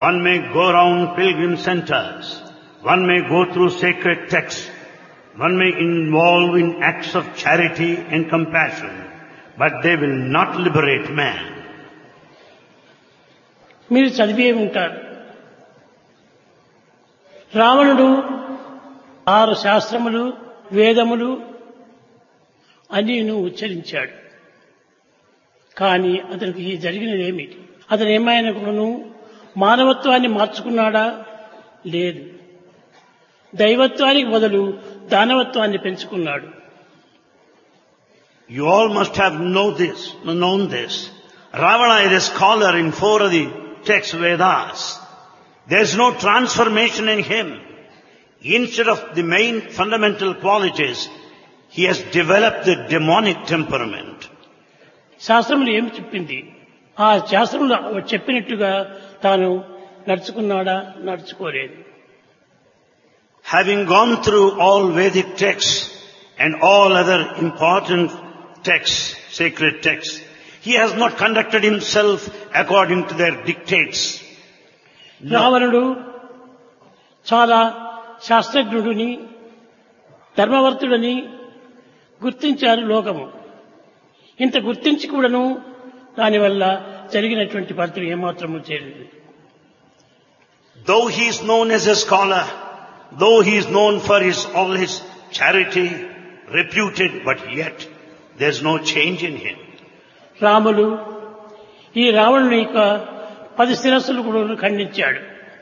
One may go around pilgrim centers. One may go through sacred texts. One may involve in acts of charity and compassion. But they will not liberate man. మీరు చదివే ఉంటారు. రావణుడు 6 శాస్త్రములు వేదములు అన్నీను ఉచ్చరించాడు. కానీ అతనికి జరిగినదేమి? అతను ఏమైనా కూడాను మానవత్వాన్ని మార్చుకున్నాడా? లేదు. దైవత్వానికి బదులు దానవత్వాన్ని పెంచుకున్నాడు. You all must have known this. Ravana is a scholar in 4 of the text Vedas. There is no transformation in him. Instead of the main fundamental qualities, he has developed the demonic temperament. శాస్త్రములు ఏమి చెప్పింది? ఆ శాస్త్రములు చెప్పినట్టుగా తాను నడుచుకున్నాడా? నడుచుకోలేదు. Having gone through all Vedic texts and all other important texts, sacred texts, he has not conducted himself according to their dictates. రావణుడు చాలా శాస్త్రజ్ఞుడిని, ధర్మవర్తుడని గుర్తించారు లోకము. ఇంత గుర్తించి కూడాను దానివల్ల జరిగినటువంటి ఫలితం ఏమాత్రము చేయలేదు. Though he is known as a scholar, though he is known for all his charity, reputed, but yet there is no change in him. Ramulu ఈ రావణుని యొక్క 10 శిరస్సులు కూడా ఖండించాడు.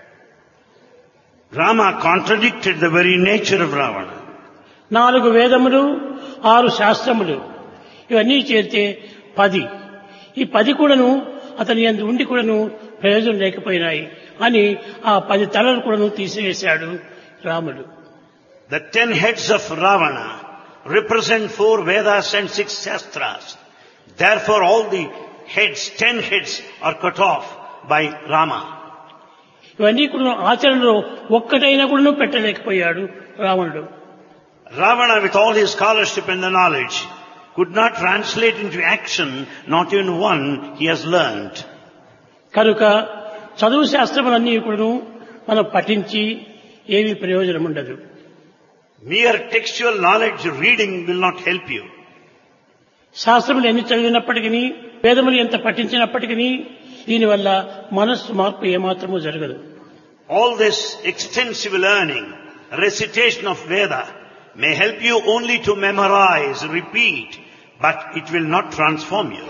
Rama contradicted the very nature of Ravana. 4 వేదములు 6 శాస్త్రములు ఇవన్నీ చేరితే 10. ఈ 10 కూడాను అతని యందు ఉండి కూడాను ప్రయోజనం లేకపోయినాయి అని ఆ 10 తలలు కూడాను తీసివేశాడు రాముడు. The 10 heads of Ravana represent 4 Vedas and 6 Shastras. Therefore all the heads, 10 heads are cut off by Rama. ఇవన్నీ కూడా ఆచరణలో ఒక్కటైనా కూడా పెట్టలేకపోయాడు రావణుడు. Ravana, with all his scholarship and the knowledge, could not translate into action not even one he has learned. కనుక చదువు శాస్త్రములన్నీ కూడా మనం పఠించి ఏమీ ప్రయోజనం ఉండదు. Mere textual knowledge reading will not help you. శాస్త్రములు ఎన్ని చదివినప్పటికీ, వేదములు ఎంత పఠించినప్పటికీ దీనివల్ల మనస్సు మార్పు ఏమాత్రమూ జరగదు. All this extensive learning, recitation of Veda may help you only to memorize, repeat, but it will not transform you.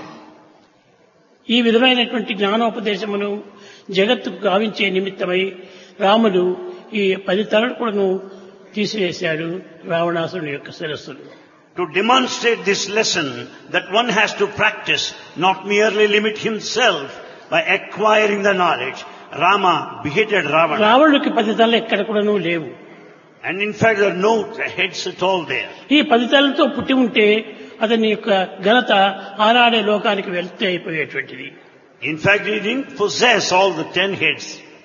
ఈ విధమైనటువంటి జ్ఞానోపదేశమును జగత్తుకు గావించే నిమిత్తమై రాముడు ఈ 10 తలలు కూడాను తీసివేశాడు రావణాసురుని యొక్క శిరస్సులు. To demonstrate this lesson that one has to practice, not merely limit himself by acquiring the knowledge, Rama beheaded Ravana. రావణుడికి 10 తలలు ఎక్కడ కూడాను లేవు. And in fact there are no heads at all there. ఈ 10 తలలతో పుట్టి ఉంటే అతని యొక్క ఘనత ఆనాడే లోకానికి వెళ్తే అయిపోయేటువంటిది. In fact he didn't possess all the 10 heads.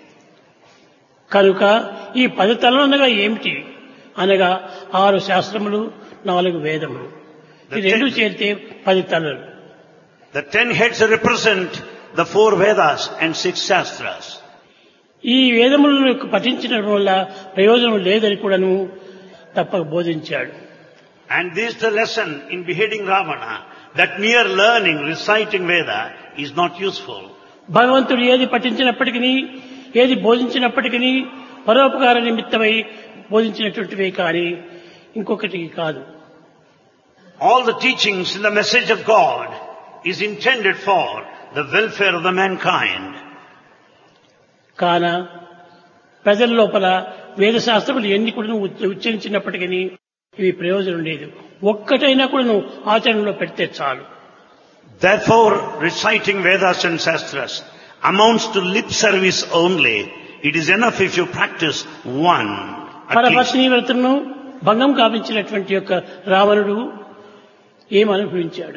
కనుక ఈ 10 తలలు అనగా ఏమిటి? అనగా 6 శాస్త్రములు 4 వేదములు. ఈ రెండు చేరితే 10 తలలు. The 10 heads represent the 4 Vedas and 6 Shastras. ఈ వేదములను పఠించడం వల్ల ప్రయోజనం లేదని కూడాను తప్పక బోధించాడు. And this is the lesson in beheading Ravana, that mere learning, reciting Veda is not useful. భగవంతుడు ఏది పఠించినప్పటికీ, ఏది బోధించినప్పటికీ పరోపకార నిమిత్తమై బోధించినటువంటివే కానీ ఇంకొకటి కాదు. All the teachings in the message of God is intended for the welfare of the mankind. కాన ప్రజల లోపల వేదశాస్త్రములు ఎన్ని కూడా ఉచ్చరించినప్పటికీ ఇవి ప్రయోజనం లేదు. ఒక్కటైనా కూడా ఆచరణలో పెడితే చాలు. Therefore, reciting Vedas and Shastras amounts to lip service only. It is enough if you practice one. పరపత్ని వ్రతమును భంగం కావించినటువంటి యొక్క రావణుడు ఏమనుభవించాడు?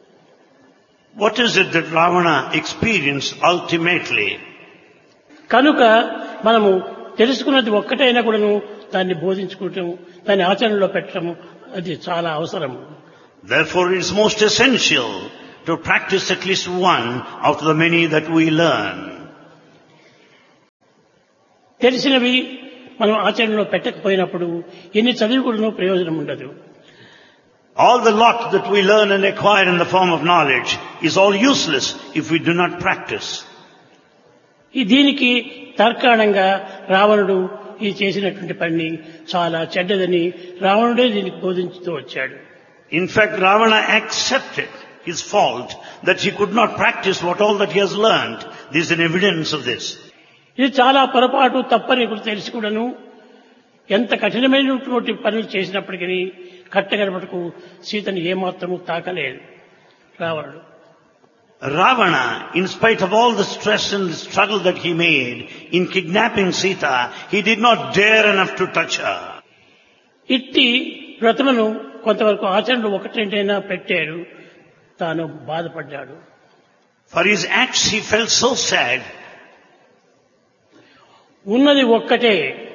What is it that Ravana experienced ultimately? కనుక మనము తెలుసుకున్నది ఒక్కటైనా కూడాను దాన్ని బోధించుకోవటం, దాన్ని ఆచరణలో పెట్టడం అది చాలా అవసరం. Therefore it is most essential to practice at least one out of the many that we learn. తెలిసినవి మనం ఆచరణలో పెట్టకపోయినప్పుడు ఎన్ని చదివి కూడా ప్రయోజనం ఉండదు. All the lot that we learn and acquire in the form of knowledge is all useless if we do not practice. దీనికి తర్కాణంగా రావణుడు ఈ చేసినటువంటి పని చాలా చెడ్డదని రావణుడే దీనికి బోధించుతూ వచ్చాడు. In fact, Ravana accepted his fault that he could not practice what all that he has learned. There is an evidence of this. ఇది చాలా పొరపాటు తప్పని కూడా తెలిసి కూడాను ఎంత కఠినమైనటువంటి పనులు చేసినప్పటికీ కట్టగడపటకు సీతను ఏమాత్రము తాకలేదు రావణుడు. Ravana, in spite of all the stress and the struggle that he made in kidnapping Sita, he did not dare enough to touch her. ఇట్టి వ్రతమును కొంతవరకు ఆచరణలో ఒకటి రెండైనా పెట్టాడు. తాను బాధపడ్డాడు. For his acts he felt so sad. ఉన్నది ఒక్కటే,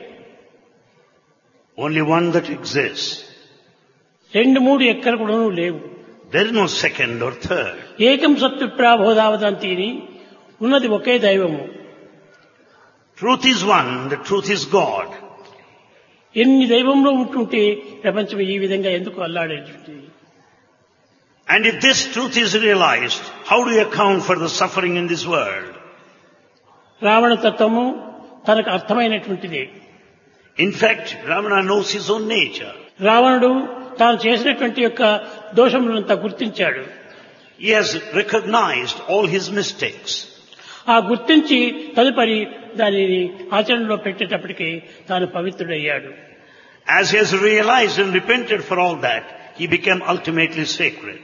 only one that exists. రెండు మూడు ఎక్కడ కూడా లేవు. There is no second or third. ఏకం సత్విప్రాబోధావదంతిని, ఉన్నది ఒకే దైవము. Truth is one, the truth is God. ఎన్ని దైవంలో ఉంటుంటే ప్రపంచం ఈ విధంగా ఎందుకు అల్లాడేది? And if this truth is realized, how do you account for the suffering in this world? Ravana తత్వము తనకు అర్థమైనటువంటిదే. In fact, Ravana knows his own nature. రావణుడు తాను చేసినటువంటి యొక్క దోషములంతా గుర్తించాడు. He has recognized all his mistakes. ఆ గుర్తించి తదుపరి దానిని ఆచరణలో పెట్టేటప్పటికీ తాను పవిత్రుడయ్యాడు. As he has realized and repented for all that, he became ultimately sacred.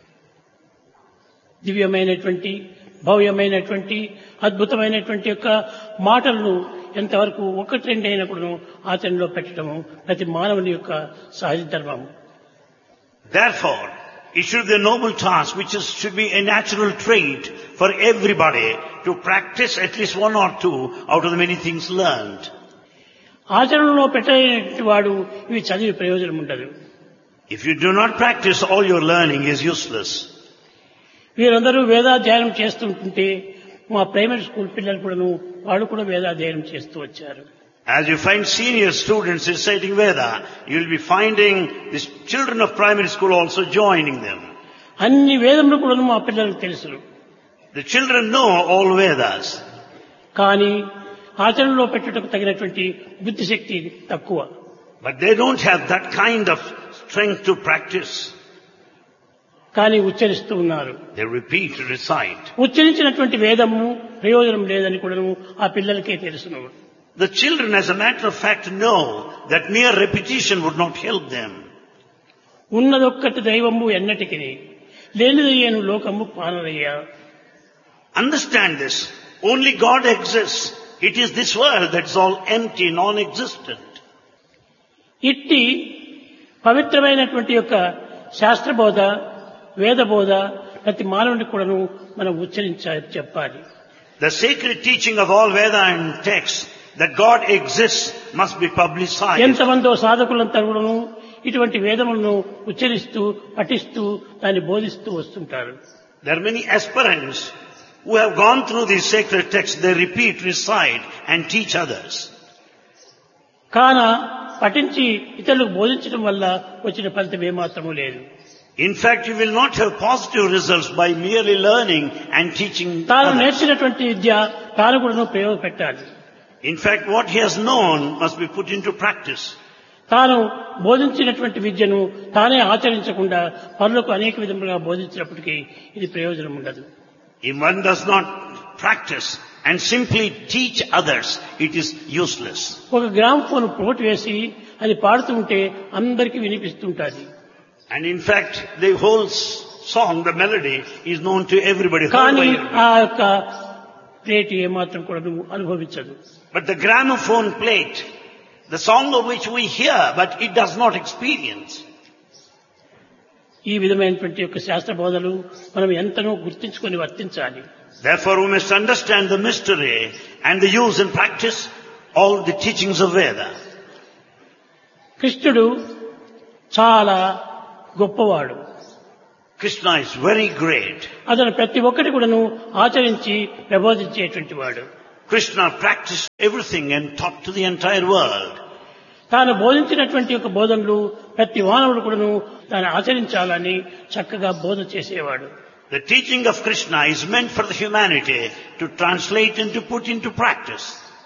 దివ్యమైనటువంటి భవ్యమైనటువంటి అద్భుతమైనటువంటి యొక్క మాటలను ఎంతవరకు ఒకటి రెండు అయినప్పుడు ఆచరణలో పెట్టడము ప్రతి మానవుని యొక్క సహజ ధర్మము. Therefore, it should be a noble task should be a natural trait for everybody to practice at least one or two out of the many things learned. ఆచరణలో పెట్టేటువంటి వాడు ఇవి చదివి ప్రయోజనం ఉండదు. If you do not practice, all your learning is useless. వీరందరూ వేదాధ్యయనం చేస్తుంటుంటే మా ప్రైమరీ స్కూల్ పిల్లలు కూడాను వాళ్ళు కూడా వేదాధ్యయనం చేస్తూ వచ్చారు. As you find senior students reciting Veda, you will be finding the children of primary school also joining them. అన్ని వేదములు కూడాను మా పిల్లలకు తెలుసు. The children know all Vedas. కానీ ఆచరణలో పెట్టుటకు తగినటువంటి బుద్ధిశక్తి తక్కువ. But they don't have that kind of strength to practice. కానీ ఉచ్చరిస్తూ ఉన్నారు. They repeat, recite. ఉచ్చరించినటువంటి వేదము ప్రయోజనం లేదని కూడా ఆ పిల్లలకే తెలుసును. The children, as a matter of fact, know that mere repetition would not help them. ఉన్నదొక్కటి దైవము ఎన్నటికి లేనిదయ్యేను లోకము పానరయ్యా. Understand this. Only God exists. It is this world that is all empty, non-existent. ఇట్టి పవిత్రమైనటువంటి యొక్క శాస్త్రబోధ వేదబోధ ప్రతి మానవునికి కూడాను మనం ఉచ్చరించాలి, చెప్పాలి. The sacred teaching of all Veda and texts that God exists must be publicized. ఎంతమందో సాధకులంతా కూడాను ఇటువంటి వేదములను ఉచ్చరిస్తూ పఠిస్తూ దాన్ని బోధిస్తూ వస్తుంటారు. There are many aspirants who have gone through these sacred texts. They repeat, recite and teach others. కాన పఠించి ఇతరులకు బోధించడం వల్ల వచ్చిన ఫలితం ఏమాత్రమూ లేదు. In fact, you will not have positive results by merely learning and teaching తాను others. నేర్చినటువంటి విద్య తాను కూడా ప్రయోగపెట్టాలి. In fact, what he has known must be put into practice. తాను బోధించినటువంటి విద్యను తానే ఆచరించకుండా పరులకు అనేక విధములుగా బోధించినప్పటికీ ఇది ప్రయోజనం ఉండదు. If one does not practice and simply teach others, it is useless. ఒక గ్రామ్ ఫోన్ పోటు వేసి అది పాడుతుంటే అందరికీ వినిపిస్తుంటుంది. And in fact, the whole song, the melody, is known to everybody. కానీ ఆ యొక్క ప్లేట్ ఏమాత్రం కూడా అనుభవించదు. But the gramophone plate, the song of which we hear, but it does not experience. ఈ విధమైనటువంటి యొక్క శాస్త్ర బోధలు మనం ఎంతనో గుర్తించుకొని వర్తించాలి. Therefore, we must understand the mystery and the use and practice all the teachings of Veda. కృష్ణుడు చాలా గొప్పవాడు. Krishna is very great. అతను ప్రతి ఒక్కటి కూడాను ఆచరించి ప్రబోధించేటువంటి వాడు. Krishna practiced everything and taught to the entire world. తాను బోధించినటువంటి యొక్క బోధనలు ప్రతి మానవుడు కూడాను దాన్ని ఆచరించాలని చక్కగా బోధ చేసేవాడు. The teaching of Krishna is meant for the humanity to translate and to put into practice.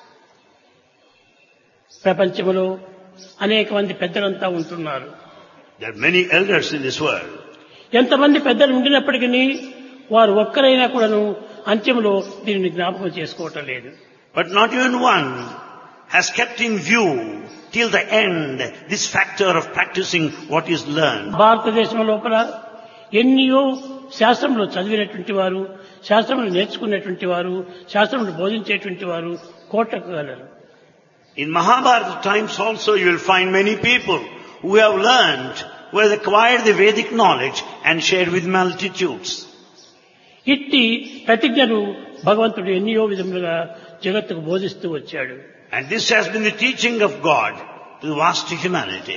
ప్రపంచంలో అనేక మంది పెద్దలంతా ఉంటున్నారు. There are many elders in this world. ఎంతమంది పెద్దలు ఉండినప్పటికీ వారు ఒక్కరైనా కూడాను అంత్యంలో దీనిని జ్ఞాపకం చేసుకోవటం లేదు. But not even one has kept in view till the end this factor of practicing what is learned. భారతదేశం లోపల ఎన్నో శాస్త్రంలో చదివినటువంటి వారు, శాస్త్రంలో నేర్చుకున్నటువంటి వారు, శాస్త్రంలో బోధించేటువంటి వారు కోట్లకు గలరు. In Mahabharata times also you will find many people who have learned, who have acquired the Vedic knowledge and shared with multitudes. ఇట్టి ప్రతిజ్ఞను భగవంతుడు ఎన్నో విధములుగా జగత్తుకు బోధిస్తూ వచ్చాడు. And this has been the teaching of God to the vast humanity.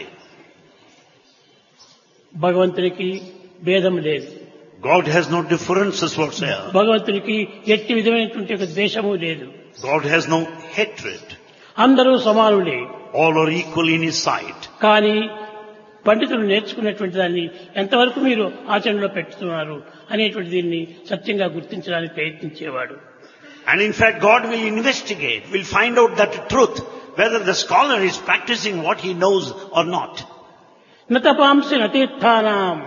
భగవంతునికి భేదం లేదు. God has no differences whatsoever. భగవంతునికి ఎట్టి విధమైనటువంటి ఒక ద్వేషము లేదు. God has no hatred. అందరూ సమానులే. All are equal in His sight. కానీ పండితులు నేర్చుకున్నటువంటి దాన్ని ఎంతవరకు మీరు ఆచరణలో పెట్టుతున్నారు అనేటువంటి దీన్ని సత్యంగా గుర్తించడానికి ప్రయత్నించేవాడు. And in fact God will investigate, will find out that truth, whether the scholar is practicing what he knows or not. నతపాంసి నతీర్థానాం,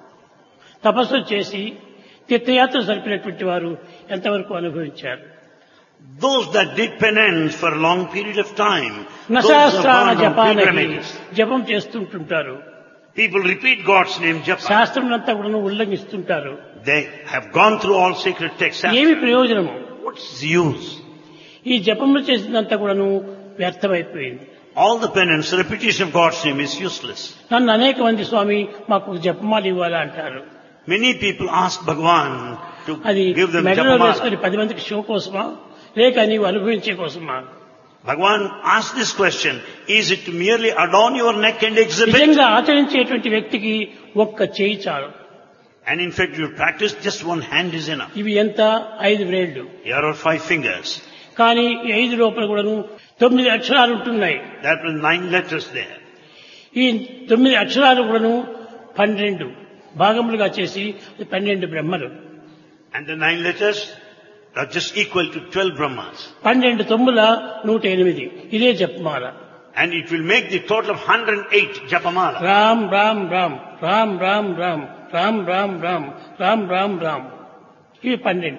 తపస్సు చేసి తీర్థయాత్ర జరిపినటువంటి వారు ఎంతవరకు అనుభవించారు? Those that did penance for a long period of time, those నశాస్త్రాన who have gone on జపానకి pilgrimages. జపం చేస్తుంటుంటారు. People repeat God's name, japa. శాస్త్రం అంతా కూడా ఉల్లంఘిస్తుంటారు. They have gone through all sacred texts. ఏమి ప్రయోజనము? What's the use? ఈ జపములు చేసినంతా కూడాను వ్యర్థమైపోయింది. All the penance, repetition of God's name is useless. నన్ను అనేక మంది స్వామి మాకు జపమాలు ఇవ్వాలా అంటారు. Many people ask Bhagavan to అది give them మెడలో japamala. వేసుకుని 10 మందికి షో కోసమా లేక నీవు అనుభవించే కోసమా? Bhagavan asked this question, is it to merely adorn your neck and exhibit? నిజంగా ఆచరించేటువంటి వ్యక్తికి ఒక్క చేయి చాలు. And in fact, you practice, just one hand is enough. ఇవి ఎంత? 5 వేళ్లు. Here are 5 fingers. కానీ ఈ 5 లోపల కూడాను 9 అక్షరాలు ఉంటున్నాయి. There are 9 letters there. ఈ 9 అక్షరాలు కూడాను 12 భాగములుగా చేసి 12 బ్రహ్మలు. And the 9 letters are just equal to 12 Brahmas. 12 తొమ్మిల 108. ఇదే జపమాల. And it will make the total of 108 japamala. Ram Ram Ram Ram Ram Ram Ram Ram Ram Ram Ram Ram. ఇవి 12.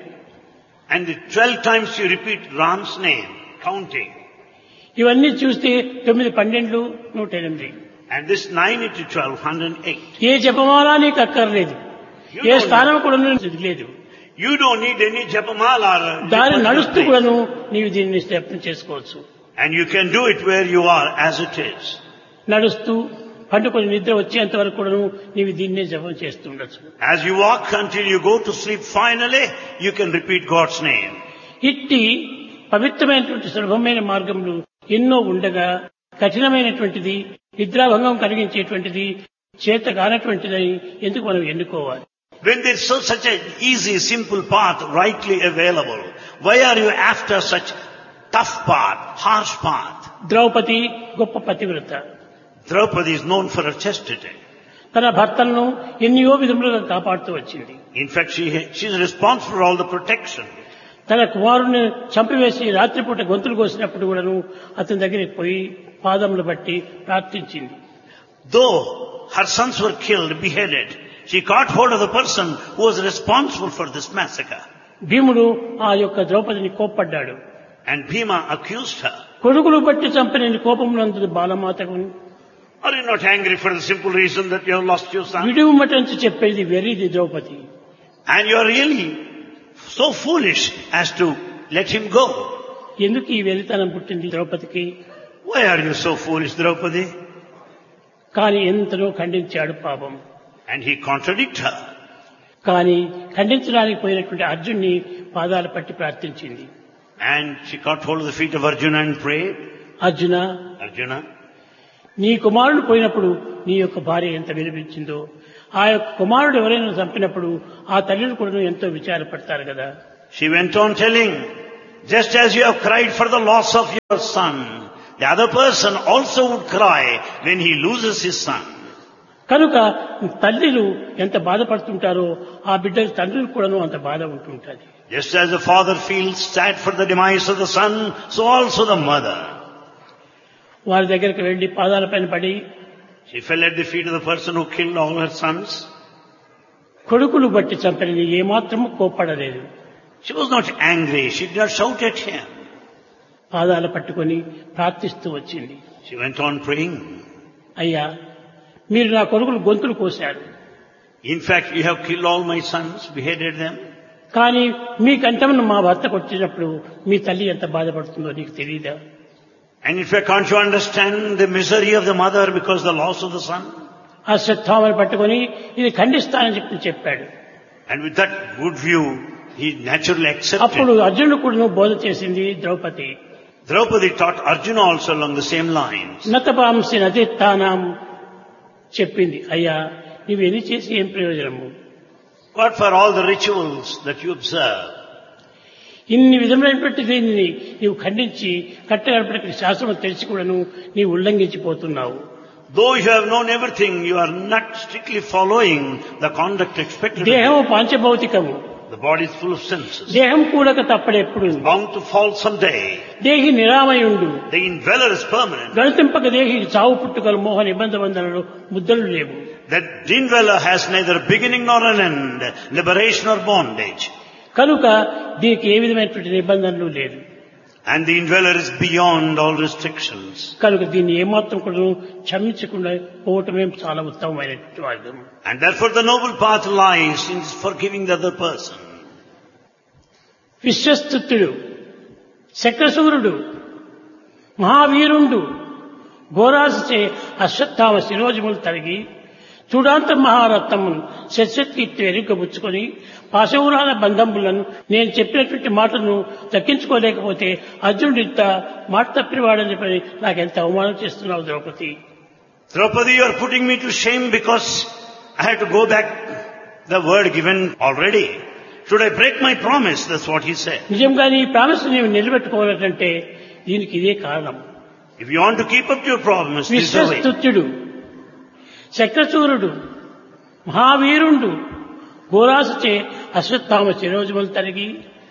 And the 12 times you repeat Ram's name, counting. ఇవన్నీ చూస్తే 9, 12, 108. And this 9 into 12, 108. ఏ జపమాలా నీకు అక్కర్లేదు. ఏ స్థానం కూడా లేదు. You don't need any japamala. దారి నడుస్తూ కూడాను నీవు దీన్ని జపం చేసుకోవచ్చు. And you can do it where you are as it is. నడుస్తూ పండుకొని నిద్ర వచ్చేంత వరకు కూడాను నీవు దీన్నే జపం చేస్తూ ఉండొచ్చు. As you walk until you go to sleep, finally you can repeat God's name. ఇట్టి పవిత్రమైనటువంటి సులభమైన మార్గములు ఎన్నో ఉండగా కఠినమైనటువంటిది, నిద్రాభంగం కలిగించేటువంటిది, చేత కానటువంటిదని ఎందుకు మనం ఎన్నుకోవాలి? When there's such an easy, simple path rightly available, why are you after such tough path, harsh path? Draupadi గొప్ప పతివ్రత. Draupadi is known for her chastity. తన భర్తలను ఎన్నో విధములుగా కాపాడుతూ వచ్చింది. In fact, she is responsible for all the protection. తన కుమారుని చంపివేసి రాత్రిపూట గొంతులు కోసినప్పుడు కూడాను అతని దగ్గరికి పోయి పాదములు బట్టి ప్రార్థించింది. Though her sons were killed, beheaded, she caught hold of the person who was responsible for this massacre. భీముడు ఆ యొక్క ద్రౌపదిని కోప్పడ్డాడు. And Bhima accused her. కొడుకులు బట్టి చంపిన కోపమునందు బాలమాతకు Are you not angry for the simple reason that you have lost your son? విడుమటంచి చెప్పేది వెర్రిది Draupadi. And you are really so foolish as to let him go. ఎందుకు ఈ వెర్రితనం పుట్టింది ద్రౌపదికి? Why are you so foolish, Draupadi? కానీ ఎంతలో ఖండించాడు పాపం. And he contradicted her. కానీ ఖండించడానికి పోయినటువంటి అర్జున్ని పాదాలు పట్టి ప్రార్థించింది. And she caught hold of the feet of Arjuna and prayed. Arjuna, నీ కుమారుడు పోయినప్పుడు నీ యొక్క భార్య ఎంత విలపించిందో, ఆ యొక్క కుమారుడు ఎవరైనా చంపినప్పుడు ఆ తల్లిని కూడా ఎంతో విచారపడతారు కదా. She went on telling Just as you have cried for the loss of your son, the other person also would cry when he loses his son. కనుక తల్లిలు ఎంత బాధపడుతుంటారో ఆ బిడ్డల తండ్రులు కూడాను అంత బాధ ఉంటుంటుంది. Just as the father feels sad for the demise of the son, so also the mother. వారి దగ్గరికి వెళ్లి పాదాలపైన పడి, She fell at the feet of the person who killed all her sons. కొడుకులు బట్టి చంపని ఏమాత్రము కోప్పడలేదు. She was not angry. She did not shout at him. పాదాలు పట్టుకొని ప్రార్థిస్తూ వచ్చింది. She went on praying. అయ్యా, మీరు నా కొడుకులు గొంతులు కోశారు. In fact, you have killed all my sons, beheaded them. కానీ మీ కంఠమును మా భర్తకు వచ్చినప్పుడు మీ తల్లి ఎంత బాధపడుతుందో నీకు తెలియదా? And in fact, can't you understand the misery of the mother because of the loss of the son? అశ్వత్థామను పట్టుకొని ఇది ఖండిస్తానని చెప్పాడు. And with that good view, he naturally అప్పుడు accepted. అర్జునుడు కూడా బోధ చేసింది Draupadi. Draupadi taught Arjuna also along the same lines. నతపాంసి నతిత్తానాం చెప్పింది. అయ్యా, నీవు ఎన్ని చేసి ఏం ప్రయోజనము? What for all the rituals that you observe? ఇన్ని విధమైనటువంటి దీనిని నీవు ఖండించి కట్టగడపడికి శాస్త్రం తెలిసి కూడాను నీవు ఉల్లంఘించిపోతున్నావు. Though you have known everything, you are not strictly following the conduct expected of you. దేహము పాంచభౌతికము. The body is full of senses. దేహం కూడక తప్పడెప్పుడు. Bound to fall someday. దేహి నిరామయుండు. The indweller is permanent. గణతింపక దేహికి చావు పుట్టుకలు మోహ నిబంధ బంధనలు ముద్దలు లేవు. That indweller has neither beginning nor an end, liberation or bondage. కనుక దీనికి ఏ విధమైనటువంటి నిబంధనలు లేదు. And the indweller is beyond all restrictions. కనుక దీన్ని ఏమాత్రం కూడా క్షమించకుండా పోవటమే చాలా ఉత్తమమైనటువంటి మార్గం. And therefore the noble path lies in forgiving the other person. విశ్వస్తుతుడు, శక్రసూరుడు, మహావీరుండు ఘోరాసచే Ashwatthama శిరోజములు తరిగి చూడాంత మహారత్నమును శస్యకీర్తి ఎరుకబుచ్చుకొని పాశవురాల బంధములను నేను చెప్పినటువంటి మాటను దక్కించుకోలేకపోతే అర్జునుడు ఇంత మాట తప్పినవాడని చెప్పి నాకెంత అవమానం చేస్తున్నావు Draupadi. Draupadi, you are putting me to shame because I have to go back the word given already. Should I break my promise? That's what he said. నిజంగా నీ ప్రామిస్ నీవు నిలబెట్టుకోవాలంటే దీనికి ఇదే కారణం. If you want to keep up to your promise, this is the way. విశ్వస్తుత్యుడు, శక్రసూరుడు, మహావీరుండు ఘోరాసచే Ashwatthama శిరోజములు తరిగి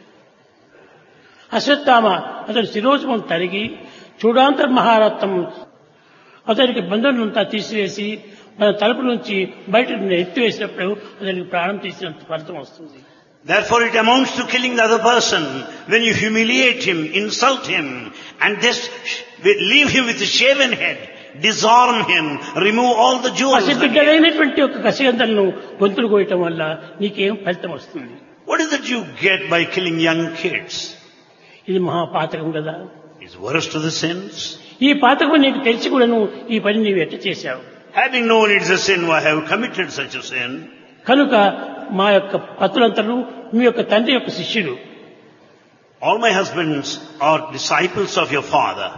అతని శిరోజములు తరిగి చూడాంతర్ మహారత్నం అతనికి బంధువులంతా తీసివేసి మన తలుపు నుంచి బయట ఎత్తివేసినప్పుడు అతనికి ప్రాణం తీసినంత ఫలితం వస్తుంది. Therefore it amounts to killing the other person when you humiliate him, insult him, and just leave him with a shaven head, disarm him, remove all the jewels. పసిబిడ్డలైనటువంటి ఒక కసిగంధలను గొంతులు కోయటం వల్ల నీకేం ఫలితం వస్తుంది? What is that you get by killing young kids? ఇది మహాపాతకం కదా. It's worse to the sins. ఈ పాతకం నీకు తెలిసి కూడా ఈ పని నీవు ఎట్ట చేశావు? Having known it's a sin, why have you committed such a sin? కనుక మా యొక్క పతులంతలు మీ యొక్క తండ్రి యొక్క శిష్యులు. All my husbands are disciples of your father.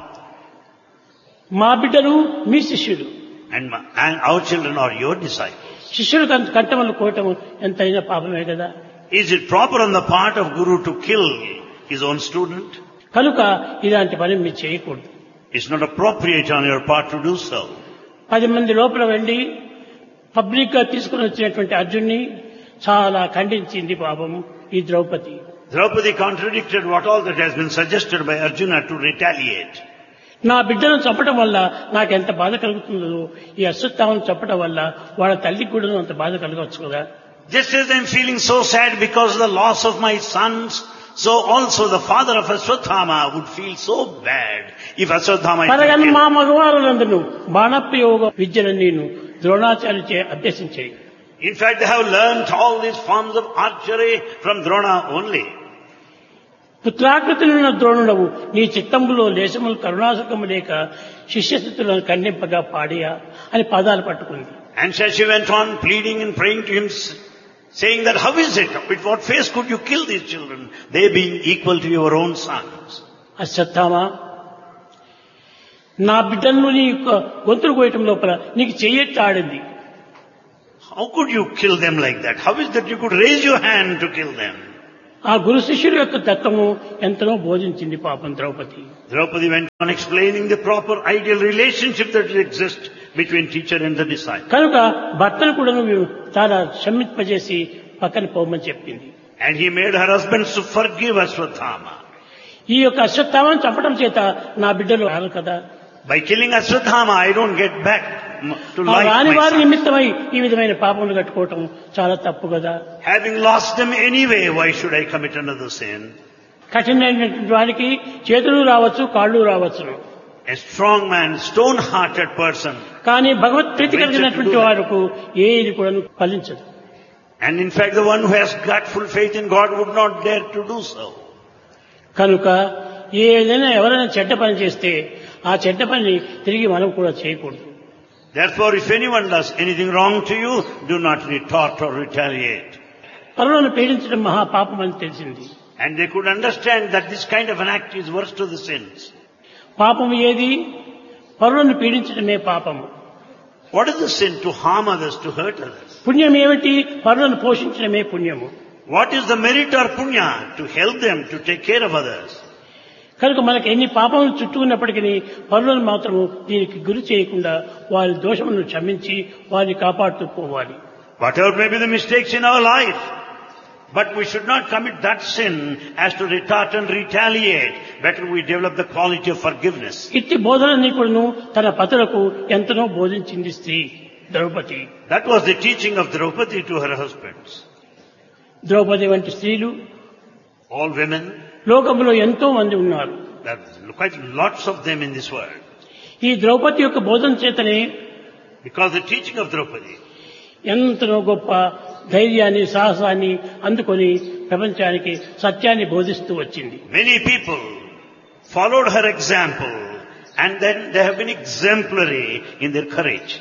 మా బిడ్డలు మీ శిష్యులు. And our children are your disciples. శిష్యులు కంఠములు కోయటం ఎంతైనా పాపమే కదా. Is it proper on the part of Guru to kill his own student? కనుక ఇలాంటి పని మీరు చేయకూడదు. It's not appropriate on your part to do so. 10 మంది లోపల వెళ్ళి పబ్లిక్ గా తీసుకుని వచ్చినటువంటి అర్జున్ని చాలా ఖండించింది పాపం ఈ Draupadi. Draupadi contradicted what all that has been suggested by Arjuna to retaliate. నా బిడ్డను చంపడం వల్ల నాకెంత బాధ కలుగుతుందో ఈ అశ్వత్థామను చంపడం వల్ల వాళ్ళ తల్లికి కూడా అంత బాధ కలగవచ్చు కదా. Just as I'm feeling so sad because of the loss of my sons, so also the father of Ashwatthama would feel so bad if Ashwatthama is పరగన్ killed. మా మగవారులందరూ బాణప్రయోగ విద్యను నేను ద్రోణాచార్యచే అభ్యసించాయి. In fact, they have learnt all these forms of archery from Drona only. పుత్రాకృతులున్న ద్రోణుడవు నీ చిత్తంబులో లేశములు కరుణాసుకము లేక శిష్యస్థితులను ఖండింపగా పాడియా అని పాదాలు పట్టుకుంది. And so she went on pleading and praying to him, saying that how is it? With what face could you kill these children? They being equal to your own sons. Ashwatthama, నా బిడ్డలను నీ గొంతులు కోయటం లోపల నీకు చెయ్యెట్టాడింది. How could you kill them like that? How is that you could raise your hand to kill them? ఆ గురు శిష్యుల యొక్క తత్వము ఎంతనో బోధించింది పాపం Draupadi. Draupadi went on explaining the proper ideal relationship that exists between teacher and the disciple. కనుక భర్తను కూడా చాలా క్షమింపజేసి పక్కన పోమని చెప్పింది. And he made her husbands to forgive Ashwatthama. ఈ యొక్క అశ్వత్థామను చంపడం చేత నా బిడ్డలు రారు కదా, By killing Ashwatthama, I don't get back to ఆ life రాని my వారి son. నిమిత్తమై ఈ విధమైన పాపములు కట్టుకోవటం చాలా తప్పు కదా. Having lost them anyway, why should I commit another sin? కఠినమైనటువంటి వారికి చేతులు రావచ్చు, కాళ్ళు రావచ్చు, A strong man, stone-hearted person. కానీ భగవత్ ప్రీతి కలిగినటువంటి వారికి ఏది కూడా ఫలించదు. And in fact, the one who has got full faith in God would not dare to do so. కనుక ఏదైనా ఎవరైనా చెడ్డ పని చేస్తే ఆ చెడ్డ పని తిరిగి మనం కూడా చేయకూడదు. Therefore, if anyone does anything wrong to you, do not retort or retaliate. పరులను పీడించడం మహాపాపం అని తెలిసింది. And they could understand that this kind of an act is worse to the sins. పాపము ఏది? పరులను పీడించడమే పాపము. What is the sin? To harm others, to hurt others. పుణ్యం ఏమిటి? పరులను పోషించడమే పుణ్యము. What is the merit or punya? To help them, to take care of others. కనుక మనకు ఎన్ని పాపములు చుట్టూ ఉన్నప్పటికీ పరులను మాత్రము దీనికి గురి చేయకుండా వారి దోషములను క్షమించి వారిని కాపాడుతూ పోవాలి. Whatever may be the mistakes in our life, but we should not commit that sin as to retort and retaliate. Better we develop the quality of forgiveness. ఇట్టి బోధనని కూడాను తన పతులకు ఎంతనో బోధించింది స్త్రీ Draupadi. That was the teaching of Draupadi to her husbands. Draupadi వంటి స్త్రీలు All women, లోకంలో ఎంతో మంది ఉన్నారు. there are quite lots of them in this world. ఈ ద్రౌపది యొక్క బోధన చేతనే Because the teaching of Draupadi, ఎంతనో గొప్ప ధైర్యాన్ని సాహసాన్ని అందుకొని ప్రపంచానికి సత్యాన్ని బోధిస్తూ వచ్చింది. many people followed her example and then they have been exemplary in their courage.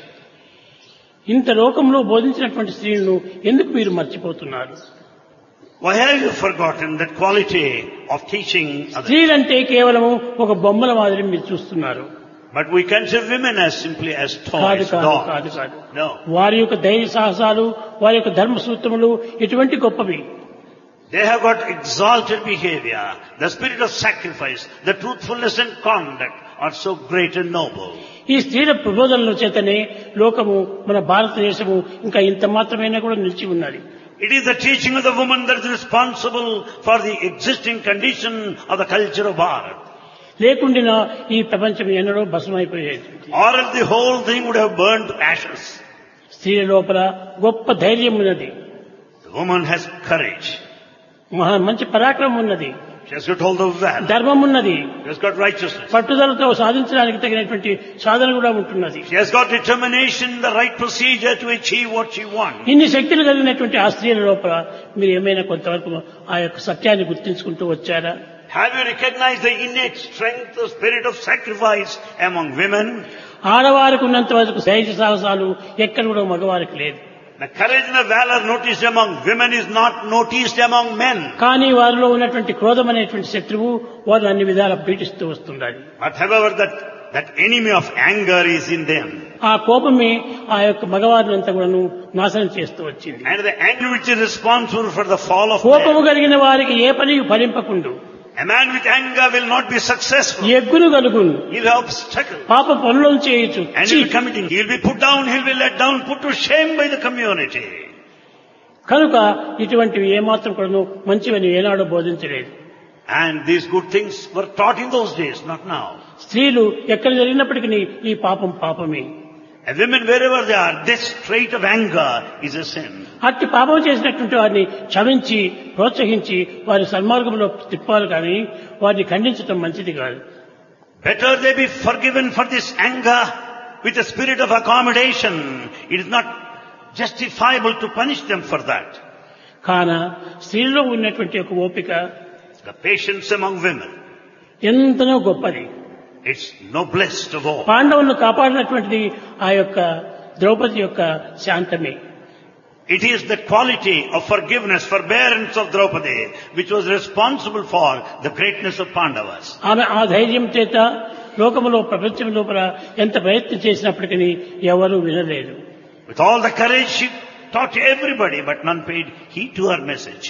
ఇంత లోకంలో బోధించినటువంటి స్త్రీలను ఎందుకు మీరు మర్చిపోతున్నారు? Why have you forgotten that quality of teaching others? స్త్రీలంటే కేవలం ఒక బొమ్మల మాదిరి మీరు చూస్తున్నారు. But we consider women as simply as కాదు toys, కాదు dolls. కాదు కాదు. No. వారి యొక్క ధైర్య సాహసాలు, వారి యొక్క ధర్మ సూత్రములు ఎటువంటి గొప్పవి. They have got exalted behavior. The spirit of sacrifice, the truthfulness and conduct are so great and noble. ఈ స్త్రీల ప్రబోధనల చేతనే లోకము మన భారతదేశము ఇంకా ఇంత మాత్రమైనా కూడా నిలిచి ఉన్నది. It is the teaching of the woman that is responsible for the existing condition of the culture of Bharat. లేకుండా ఈ ప్రపంచం ఎన్నడో భస్మైపోయేది. Or else the whole thing would have burned to ashes. స్త్రీల లోపల గొప్ప ధైర్యం ఉన్నది, The woman has courage. మంచి పరాక్రమం ఉన్నది, She has got all the valor. ధర్మం ఉన్నది, She has got righteousness. పట్టుదలతో సాధించడానికి తగినటువంటి సాధన కూడా ఉంటున్నది. She has got determination, the right procedure to achieve what she wants. ఇన్ని శక్తులు కలిగినటువంటి ఆ స్త్రీల లోపల మీరు ఏమైనా కొంతవరకు ఆ యొక్క సత్యాన్ని గుర్తించుకుంటూ వచ్చారా? Have you recognized the innate strength, the spirit of sacrifice among women? ఆడవారికి ఉన్నంత వరకు ధైర్య సాహసాలు ఎక్కడ కూడా మగవారికి లేదు. The courage and the valor noticed among women is not noticed among men. కానీ వారిలో ఉన్నటువంటి క్రోధం అనేటువంటి శత్రువు వారిని అన్ని విధాలా పీడిస్తూ వస్తుండాలి. But however, that enemy of anger is in them. ఆ కోపమే ఆ యొక్క మగవారిని అంతా కూడా నాశనం చేస్తూ వచ్చింది. And the anger which is responsible for the fall of కోపము man. కలిగిన వారికి ఏ పని ఫలింపకుండు. A man with anger will not be successful. ఎగ్గును కలుగును, He'll have obstacle. పాప పనులను చేయొచ్చు. And he'll be committing. He'll be put down, he'll be let down, put to shame by the community. కనుక ఇటువంటివి ఏమాత్రం కూడా మంచివని ఏనాడో బోధించలేదు. And these good things were taught in those days, not now. స్త్రీలు ఎక్కడ జరిగినప్పటికీ ఈ పాపం పాపమే. And women, wherever they are, this trait of anger is a sin. అట్టి పాపం చేసినటువంటి వారిని క్షమించి ప్రోత్సహించి వారి సన్మార్గంలో తిప్పాలి కానీ వారిని ఖండించడం మంచిది కాదు. Better they be forgiven for this anger with a spirit of accommodation. It is not justifiable to punish them for that. కాన స్త్రీలో ఉన్నటువంటి ఒక ఓపిక, The patience among women, ఎంతనో గొప్పది. it's noblest of all. పాండవులను కాపాడినటువంటిది ఆ యొక్క ద్రౌపది యొక్క శాంతమే. It is the quality of forgiveness, forbearance of Draupadi, which was responsible for the greatness of Pandavas. ఆమె ఆ ధైర్యం చేత లోకములో ప్రపంచం లోపల ఎంత ప్రయత్నం చేసినప్పటికీ ఎవరూ వినలేదు. With all the courage, she taught everybody, but none paid heed to her message.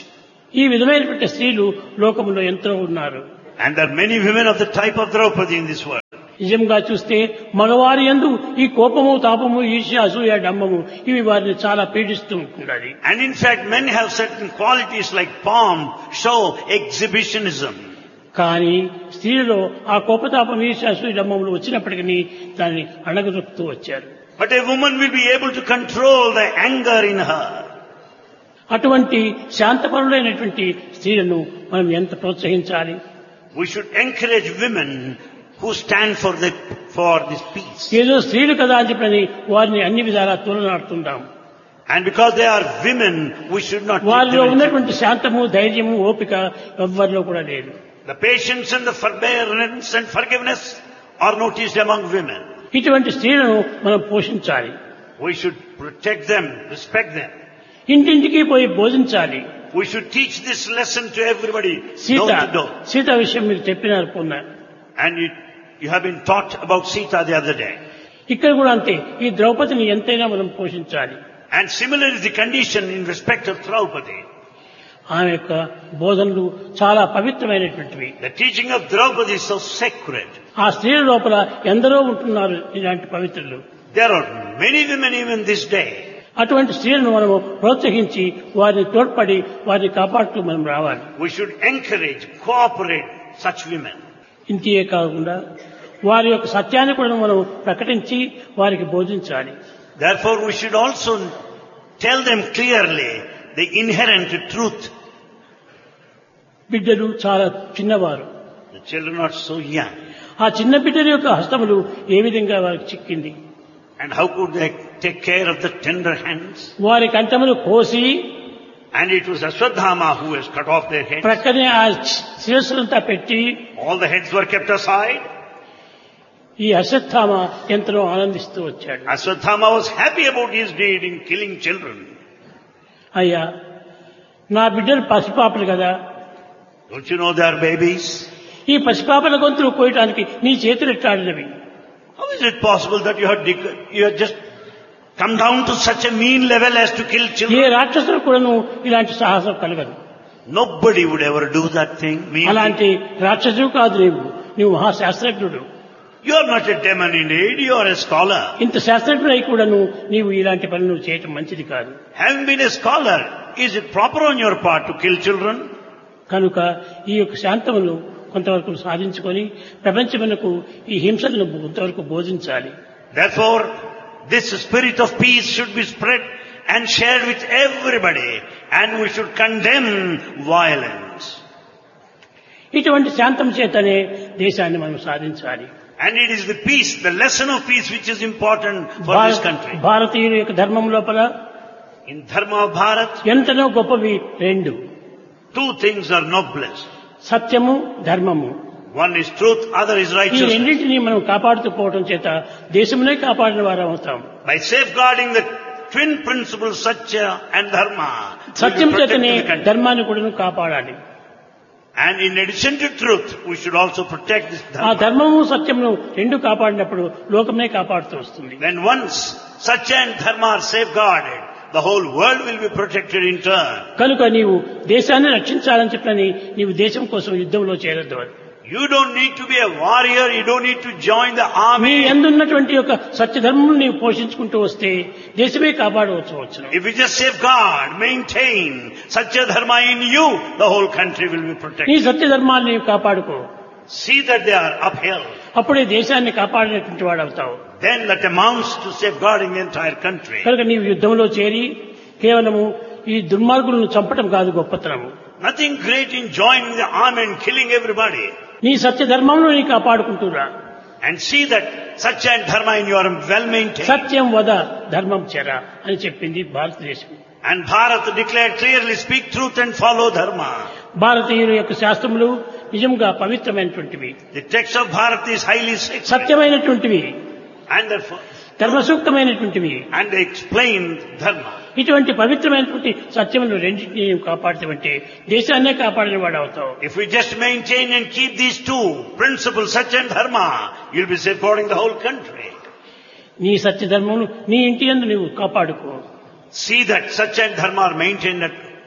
ఈ విధమైనటువంటి స్త్రీలు లోకములో ఎంతో ఉన్నారు. And there are many women of the type of Draupadi in this world. నిజంగా చూస్తే మగవారి యందు ఈ కోపము, తాపము, ఈర్ష్య, అసూయ, డంబము ఇవి వారిని చాలా పీడిస్తూ ఉంటున్నది. And in fact, men have certain qualities like pomp, show, exhibitionism. కానీ స్త్రీలలో ఆ కోపతాపం, ఈర్ష్య, అసూయ, డంబములు వచ్చినప్పటికీ దాన్ని అణగదొక్కుతూ వచ్చారు. But a woman will be able to control the anger in her. అటువంటి శాంతపరులైనటువంటి స్త్రీలను మనం ఎంత ప్రోత్సహించాలి. We should encourage women who stand for this peace. ఏదో స్త్రీలు కదా అని చెప్పని వారిని అన్ని విధాలా తోలనాడుతుంటాం. And because they are women, we should not. వారిలో ఉన్నటువంటి శాంతము, ధైర్యము, ఓపిక ఎవ్వరిలో కూడా లేదు. The patience and the forbearance and forgiveness are noticed among women. ఇటువంటి స్త్రీలను మనం పోషించాలి. We should protect them, respect them. ఇంటింటికి పోయి బోధించాలి. We should teach this lesson to everybody. Sita విషయం మీరు చెప్పినారు పొన్న. And you have been taught about Sita the other day. ఇక్కడ కూడా అంతే, ఈ ద్రౌపదిని ఎంతైనా మనం పోషించాలి. And similar is the condition in respect of Draupadi. ఆమె యొక్క బోధనలు చాలా పవిత్రమైనటువంటివి. The teaching of Draupadi is so sacred. ఆ స్త్రీల లోపల ఎందరో ఉంటున్నారు ఇలాంటి పవిత్రులు. There are many women even this day. అటువంటి స్త్రీలను మనము ప్రోత్సహించి వారిని తోడ్పడి వారిని కాపాడుతూ మనం రావాలి. We should encourage, cooperate such women. ఇంతే కాకుండా వారి యొక్క సత్యాన్ని కూడా మనం ప్రకటించి వారికి బోధించాలి. Therefore we should also tell them clearly the inherent truth. బిడ్డలు చాలా చిన్నవారు. The children are so young. ఆ చిన్న బిడ్డల యొక్క హస్తములు ఏ విధంగా వారికి చిక్కింది. And how could they take care of the tender hands? వారి కంఠములు కోసి, and it was Ashwadhama who has cut off their heads. ప్రక్కనే ఆ శిరస్సులంతా పెట్టి all the heads were kept aside. ఈ అశ్వత్థామ ఎంతో ఆనందిస్తూ వచ్చాడు. Ashwadhama was happy about his deed in killing children. అయ్యా, నా బిడ్డలు పసిపాపలు కదా. Don't you know they are babies? ఈ పసిపాపల గొంతులు కోయటానికి నీ చేతులు ఎట్లాడినవి. How is it possible that you have just come down to such a mean level as to kill children? ఏ రాక్షసులు కూడాను ఇలాంటి సాహసం కలగదు. Nobody would ever do that thing. అలాంటి రాక్షసుడు కాదు నీవు మహాశాస్త్రజ్ఞుడు. You are not a demon indeed, you are a scholar. ఇంత శాస్త్రజ్ఞుడై కూడాను నీవు ఇలాంటి పనులు చేయటం మంచిది కాదు. Having been a scholar, is it proper on your part to kill children? కనుక ఈ యొక్క శాంతమును కొంతవరకు సాధించుకొని ప్రపంచమునకు ఈ హింసలను కొంతవరకు బోధించాలి. Therefore, this spirit of peace should be spread and shared with everybody, and we should condemn violence. ఇటువంటి శాంతం చేతనే దేశాన్ని మనం సాధించాలి. And it is the peace, the lesson of peace which is important for this country. భారతీయుల యొక్క ధర్మం లోపల in Dharma of Bharat, ఎంతనో గొప్పవి రెండు. two things are noblest. సత్యము, ధర్మము. One is truth, other is ఈ righteousness. రెండింటినీ మనం కాపాడుతూ పోవడం చేత దేశమునే కాపాడిన వారు అవుతాం. By safeguarding the twin principles Satya and Dharma, సత్యం చేతనే ధర్మాన్ని కూడా కాపాడాలి. and in addition to truth, we should also protect this ఆ Dharma. ధర్మము సత్యమును రెండు కాపాడినప్పుడు లోకమే కాపాడుతూ వస్తుంది. When once Satya and Dharma are safeguarded, the whole world will be protected in turn. కనుక నీవు దేశాన్ని రక్షించాలని చెప్పని నీవు దేశం కోసం యుద్ధంలో చేరద్దు. You don't need to be a warrior, you don't need to join the నీ army. ఎందున్నటువంటి యొక్క సత్యధర్మం నీవు పోషించుకుంటూ వస్తే దేశమే కాపాడవచ్చు. If you just safeguard, maintain Satya Dharma in you, the whole country will be నీ protected. సత్యధర్మాన్ని నీవు కాపాడుకో. See that they are upheld. అప్పుడే దేశాన్ని కాపాడినటువంటి వాడు అవుతావు. Then that amounts to safeguarding the entire country. కనుక నీవు యుద్ధంలో చేరి కేవలము ఈ దుర్మార్గులను చంపటం కాదు గొప్పతనము. Nothing great in joining the army and killing everybody. నీ సత్యధర్మంలో నీ కాపాడుకుంటురా. And see that Satya and Dharma in you are well maintained. సత్యం వద ధర్మం చెర అని చెప్పింది భారతదేశం. And Bharat declared clearly, speak truth and follow Dharma. భారతీయుల యొక్క శాస్త్రములు నిజంగా పవిత్రమైనటువంటివి. The text of Bharat is highly sacred. సత్యమైనటువంటివి, And therefore, ధర్మసూక్తమైనటువంటివి. and they explain Dharma. ఇటువంటి పవిత్రమైనటువంటి సత్యములు రెండింటినీ కాపాడుతామంటే దేశాన్నే కాపాడిన వాడు అవుతావు. If we just maintain and keep these two principles, Satya and Dharma, you'll be safeguarding the whole country. నీ సత్యధర్మమును నీ ఇంటి యందు నీవు కాపాడుకో. See that Satya and Dharma are maintained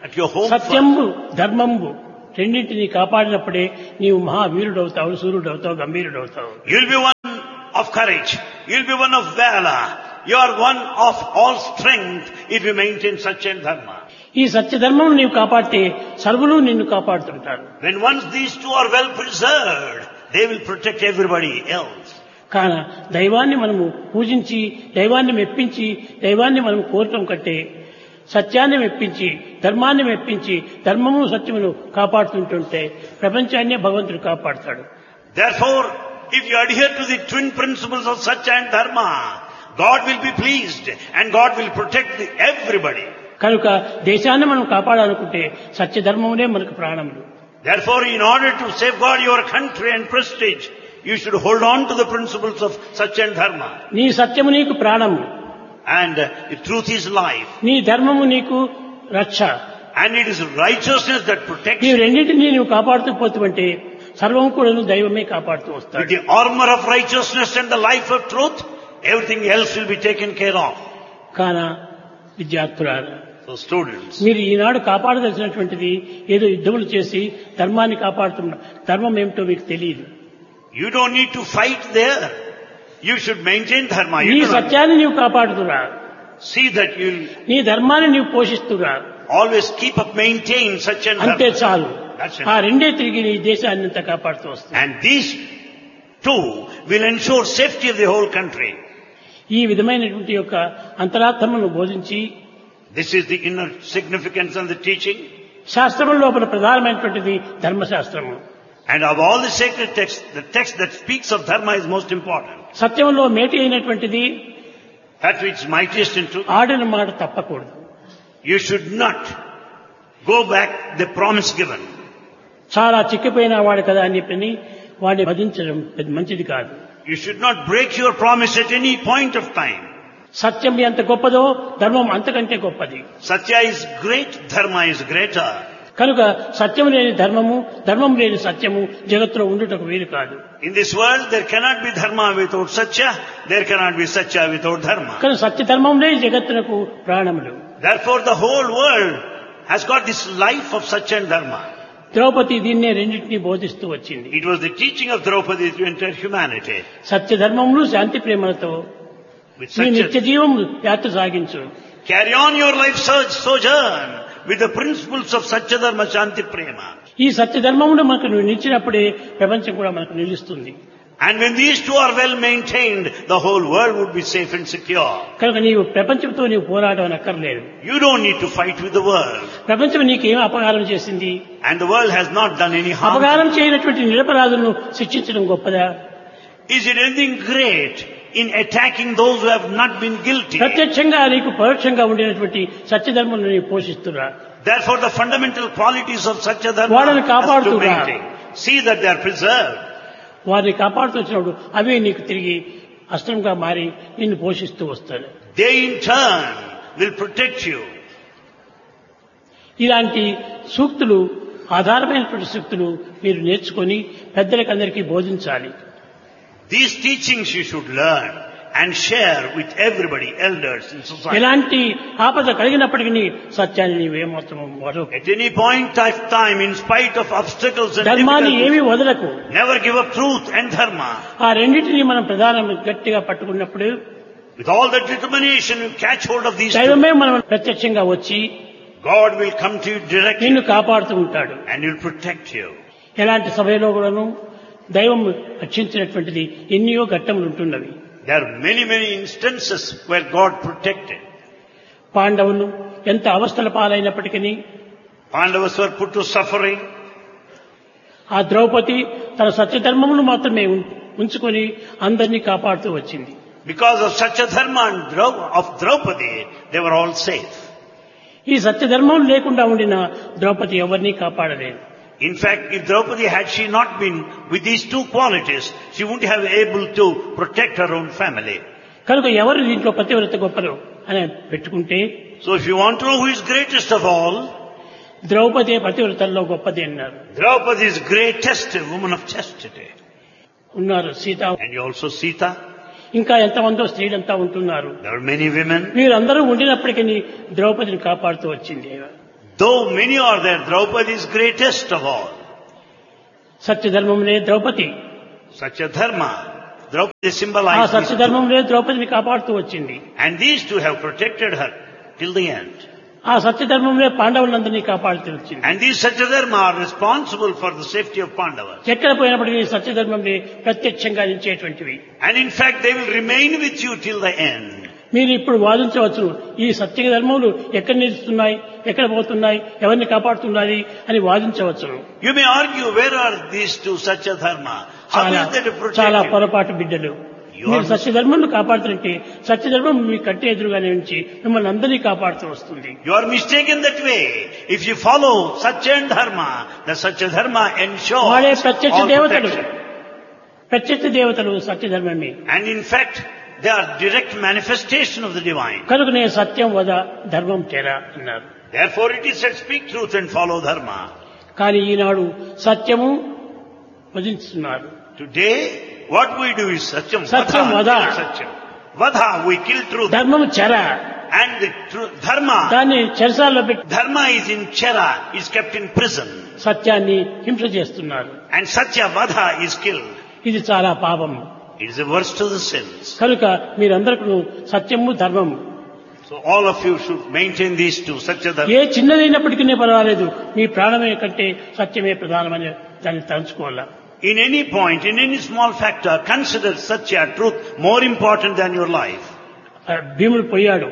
at your home సత్యంబు ధర్మంబు రెండింటినీ కాపాడినప్పుడే నీవు మహావీరుడవుతావు, సూర్యుడవుతావు, గంభీరుడవుతావు. You'll be one of courage. You'll be one of valor. You are one of all strength if you maintain Satya and Dharma. ఈ సత్యధర్మం నీవు కాపాడితే సర్వులు నిన్ను కాపాడుతుంటారు. When once these two are well preserved, they will protect everybody else. కాన దైవాన్ని మనము పూజించి, దైవాన్ని మెప్పించి, దైవాన్ని మనం కోరటం కంటే సత్యాన్ని మెప్పించి, ధర్మాన్ని మెప్పించి, ధర్మము సత్యమును కాపాడుతుంటుంటే ప్రపంచాన్నే భగవంతుడు కాపాడుతాడు. Therefore, if you adhere to the twin principles of Satya and Dharma, God will be pleased and God will protect everybody. కనుక దేశాన్ని మనం కాపాడాలనుకుంటే సత్యధర్మమునే మనకు ప్రాణములు. Therefore, in order to safeguard your country and prestige, you should hold on to the principles of Satya and Dharma. నీ సత్యము నీకు ప్రాణము, And the truth is life. నీ ధర్మము నీకు రక్ష. And it is righteousness that protects ఈ you. రెండింటినీ నువ్వు కాపాడుతూ పోతుంటే సర్వం కూడా దైవమే కాపాడుతూ With వస్తాడు. the armor of righteousness and the life of truth, everything else will be taken care of. కాన విద్యార్థులారా, So students, మీరు ఈనాడు కాపాడదలసినటువంటిది ఏదో యుద్ధములు చేసి ధర్మాన్ని కాపాడుతున్నా, ధర్మం ఏమిటో మీకు తెలియదు. you don't need to fight there. You should maintain Dharma. నీ You do not సత్యాన్ని నీవు కాపాడుతురా, see that you'll నీ ధర్మాన్ని నీవు పోషిస్తురా, always keep up, maintain Satya and అంతే Dharma. చాలు. That's it. ఆ రెండే తిరిగి నీ దేశాన్ని అంతా కాపాడుతూ వస్తుంది. And these two will ensure safety of the whole country. ఈ విధమైనటువంటి యొక్క అంతరార్థమును బోధించి This is the inner significance and the teaching. శాస్త్రం లోపల ప్రధానమైనటువంటిది ధర్మశాస్త్రము. And of all the sacred texts, the text that speaks of Dharma is most important. సత్యంలో మేటి అయినటువంటిది That which is mightiest in truth. ఆడిన మాట తప్పకూడదు. You should not go back the promise given. చాలా చిక్కిపోయిన వాడు కదా అని చెప్పి వాడిని వధించడం మంచిది కాదు. You should not break your promise at any point of time. సత్యం ఎంత గొప్పదో ధర్మం అంతకంటే గొప్పది. Satya is great, Dharma is greater. కనుక సత్యం లేని ధర్మము, ధర్మం లేని సత్యము జగత్తులో ఉండుటకు వీలు కాదు. In this world, there cannot be Dharma without Satya. There cannot be Satya without Dharma. కానీ సత్య ధర్మంలో జగత్తునకు ప్రాణములు. Therefore, the whole world has got this life of Satya and Dharma. Draupadi దీన్నే రెండింటినీ బోధిస్తూ వచ్చింది. It was the teaching of Draupadi to entire humanity. సత్య ధర్మములు శాంతి ప్రేమలతో With నీ నిత్య Satya, జీవం యాత్ర సాగించు. carry on your life sojourn with the principles of Satya Dharma Shanti Prema. ఈ సత్య ధర్మమును మనకు నువ్వు నిలిచినప్పుడే ప్రపంచం కూడా మనకు నిలుస్తుంది. And when these two are well maintained, the whole world would be safe and secure. కనుక నీవు ప్రపంచంతో నీవు పోరాటం అక్కర్లేదు. You don't need to fight with the world. ప్రపంచం నీకేం అపకారం చేసింది? And the world has not done any harm. అపకారం చేయనటువంటి నిరపరాధులను శిక్షించడం గొప్పదా? Is it anything great in attacking those who have not been guilty? ప్రత్యక్షంగా నీకు పరోక్షంగా ఉండినటువంటి సత్యధర్మను నీవు పోషిస్తున్నా. Therefore, the fundamental qualities of Satya Dharma వాళ్ళని has to కాపాడుతున్నా. maintain. See that they are preserved. వారిని కాపాడుతూ వచ్చినప్పుడు అవే నీకు తిరిగి అస్త్రంగా మారి నిన్ను పోషిస్తూ వస్తాడు. They in turn will protect you. ఇలాంటి సూక్తులు, ఆధారమైనటువంటి సూక్తులు మీరు నేర్చుకొని పెద్దలకు అందరికీ బోధించాలి. These teachings you should learn and share with everybody, elders in society. ఎలాంటి ఆపద కలిగినప్పటికీ సత్యాన్ని నీవేమాత్రం వదలకు. At any point of time, in spite of obstacles and ధర్మాన్ని ఏమీ difficulties, వదలకు. never give up truth and dharma. ఆ రెండింటినీ మనం ప్రధానంగా గట్టిగా పట్టుకున్నప్పుడు With all the determination, you catch hold of these two. దైవమే మనం ప్రత్యక్షంగా వచ్చి God will come to you directly నిన్ను కాపాడుతూ ఉంటాడు. and will protect you. ఎలాంటి సభలో కూడాను దైవం రక్షించినటువంటిది ఎన్నో ఘట్టములు ఉంటున్నవి. There are many, many instances where God protected. పాండవులు ఎంత అవస్థల పాలైనప్పటికీ Pandavas were put to suffering. ఆ ద్రౌపది తన సత్యధర్మమును మాత్రమే ఉంచుకొని అందరినీ కాపాడుతూ వచ్చింది. Because of Satya Dharma and of Draupadi, they were all safe. ఈ సత్యధర్మం లేకుండా ఉండిన ద్రౌపది ఎవరినీ కాపాడలేదు. In fact, if Draupadi had she not been with these two qualities, she wouldn't have able to protect her own family. కనుక ఎవరు దీంట్లో పతివ్రత గొప్పలు అని పెట్టుకుంటే So if you want to know who is greatest of all, Draupadi పతివ్రతల్లో గొప్పది అన్నారు. Draupadi is greatest, a woman of chastity. ఉన్నారు Sita, And you also Sita. ఇంకా ఎంతమందో స్త్రీలంతా ఉంటున్నారు. There are many women. వీరందరూ ఉండినప్పటికీ ద్రౌపదిని కాపాడుతూ వచ్చింది. Though many are there, Draupadi is greatest of all. సత్యధర్మమునే Draupadi. Satyadharma. Draupadi ఆ symbolizes these two. సత్యధర్మమునే ద్రౌపదిని కాపాడుతూ వచ్చింది. And these two have protected her till the end. ఆ సత్యధర్మమునే పాండవులందరినీ కాపాడుతూ వచ్చింది. And these Satyadharma are responsible for the safety of Pandavas. ఎక్కడ పోయినప్పటికీ సత్యధర్మంని ప్రత్యక్షంగా నిలిచేటువంటివి. And in fact, they will remain with you till the end. మీరు ఇప్పుడు వాదించవచ్చు, ఈ సత్య ధర్మములు ఎక్కడ నిలుస్తున్నాయి, ఎక్కడ పోతున్నాయి, ఎవరిని కాపాడుతున్నది అని వాదించవచ్చు. You may argue, where are these two Satyadharma? How is that to protect చాలా you? పొరపాటు బిడ్డలు. మీరు సత్యధర్మంను కాపాడుతుంటే సత్యధర్మం మీ కంటి ఎదురుగానే ఉంచి మిమ్మల్ని అందరినీ కాపాడుతూ వస్తుంది. You are mistaken that way. If you follow Satya and Dharma, the Satyadharma ensures వాడే ప్రత్యక్ష all దేవతలు. protection. ప్రత్యక్ష దేవతలు సత్యధర్మమే. And in fact, they are direct manifestation of the divine. కనుకనే సత్యం వద ధర్మం చేరా అన్నారు. Therefore it is said, speak truth and follow Dharma. కానీ ఈనాడు సత్యము వధిస్తున్నారు. Today, what we do is Satyam. Satyam Vadha, Vadha. kill Satyam. Vadha, we kill truth. ధర్మము చెర. And the Dharma, దాన్ని చెరసాల్లో పెట్టి Dharma is in Chera, is kept in prison. సత్యాన్ని హింస చేస్తున్నారు. And Satya Vadha is killed. ఇది చాలా పాపము. It is the worst of the sins. కనుక మీరందరూ సత్యము ధర్మము So all of you should maintain these two, Satya Dharma. ఏ చిన్నదైనప్పటికీ పర్వాలేదు, మీ ప్రాణమే కంటే సత్యమే ప్రధానమని దాన్ని తలుచుకోవాలా. In any point, in any small factor, consider Satya, truth, more important than your life. భీముడు పోయాడు.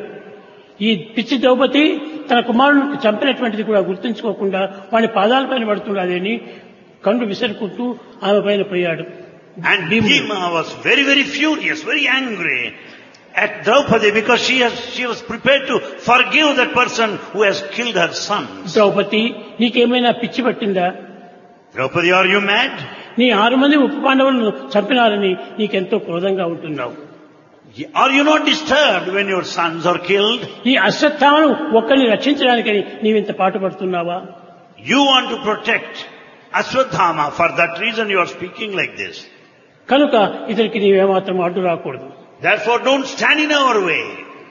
ఈ పిచ్చి ద్రౌపది తన కుమారుని చంపినటువంటిది కూడా గుర్తుంచుకోకుండా వాడి పాదాలపైన పడుతున్నదని కళ్ళు విసరుకుంటూ ఆమె పైన పోయాడు. And Bhima was very, very furious, very angry at Draupadi because she was prepared to forgive that person who has killed her son. Draupadi, నీకేమైనా పిచ్చి పట్టిందా? Draupadi, are you mad? నీ 6 మంది ఉప పాండవులను చంపినారని నీకెంతో క్రోధంగా ఉంటున్నావు. Are you not disturbed when your sons are killed? ఈ అశ్వత్థామను ఒక్కరిని రక్షించడానికని నీవింత పాటుపడుతున్నావా? You want to protect Ashwadhama. For that reason you are speaking like this. కనుక ఇతనికి నీవేమాత్రం అడ్డు రాకూడదు. Therefore don't stand in our way.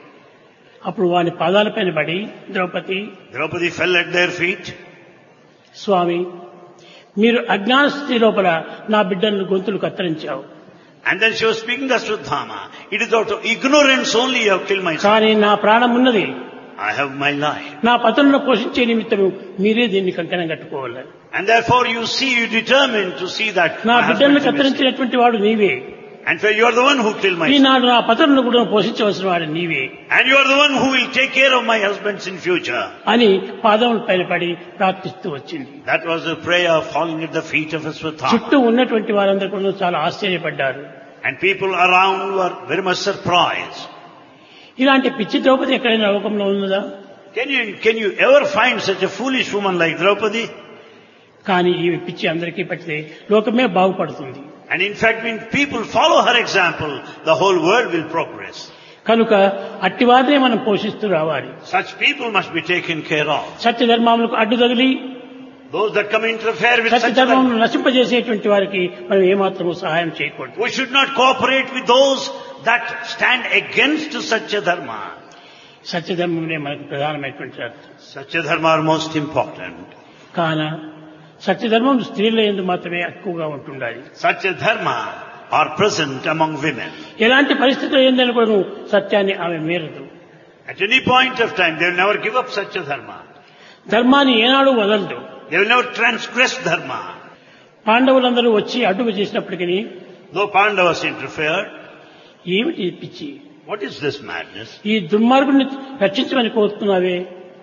అప్పుడు వాని పాదాలపైన పడి Draupadi fell at their feet. స్వామి, మీరు అజ్ఞాన స్థితి లోపల నా బిడ్డలను గొంతులు కత్తిరించావు. And then she was speaking to Ashwadhama. It is out of ignorance only you have killed my son. కానీ నా ప్రాణం ఉన్నది. I have my life. నా పతులను పోషించే నిమిత్తము మీరే దీన్ని కంకణం కట్టుకోవాలి. And therefore you determined to see that నా my బిడ్డలను husband is కత్తిరించినటువంటి వాడు నీవే. And so you are the one who killed my son. ఈనాడు నా పతులను కూడా పోషించవలసిన వాడు నీవే And you are the one who will take care of my husbands in future. అని పాదముల పైన పడి ప్రార్థిస్తూ వచ్చింది. That was the prayer falling at the feet of Ashwadhama. చుట్టూ ఉన్నటువంటి వారందరూ కూడా చాలా ఆశ్చర్యపడ్డారు. And people around were very much surprised. ఇలాంటి పిచ్చి ద్రౌపది ఎక్కడైనా లోకంలో ఉన్నదా? Can you ever find such a foolish woman like Draupadi? కానీ ఈ పిచ్చి అందరికీ పట్టితే లోకమే బాగుపడుతుంది. And in fact, when people follow her example, the whole world will progress. కనుక అట్టివారినే మనం పోషిస్తూ రావాలి. Such people must be taken care of. సత్య ధర్మములకు అడ్డు తగిలి Those that come interfere with Satya such ధర్మమును నశింపజేసేటువంటి వారికి మనం ఏమాత్రము సహాయం చేయకూడదు. we should not cooperate with those that stand against Satya Dharma. సత్య ధర్మమునే మనకు ప్రధానమైనటువంటి అర్థం. Satya Dharma are most important. కాన సత్య ధర్మం స్త్రీల యందు మాత్రమే ఎక్కువగా ఉంటుండాలి. Satya Dharma are present among women. ఎలాంటి పరిస్థితులు ఏందని కూడా సత్యాన్ని ఆమె మేరదు. At any point of time, they will never give up Satya Dharma. ధర్మాన్ని ఏనాడు వదలదు. They will never transgress Dharma. పాండవులందరూ వచ్చి అడ్డు చేసినప్పటికీ Though Pandavas interfered, ఏమిటి పిచ్చి, what is this madness? ఈ దుర్మార్గుడిని రక్షించమని కోరుతున్నావే,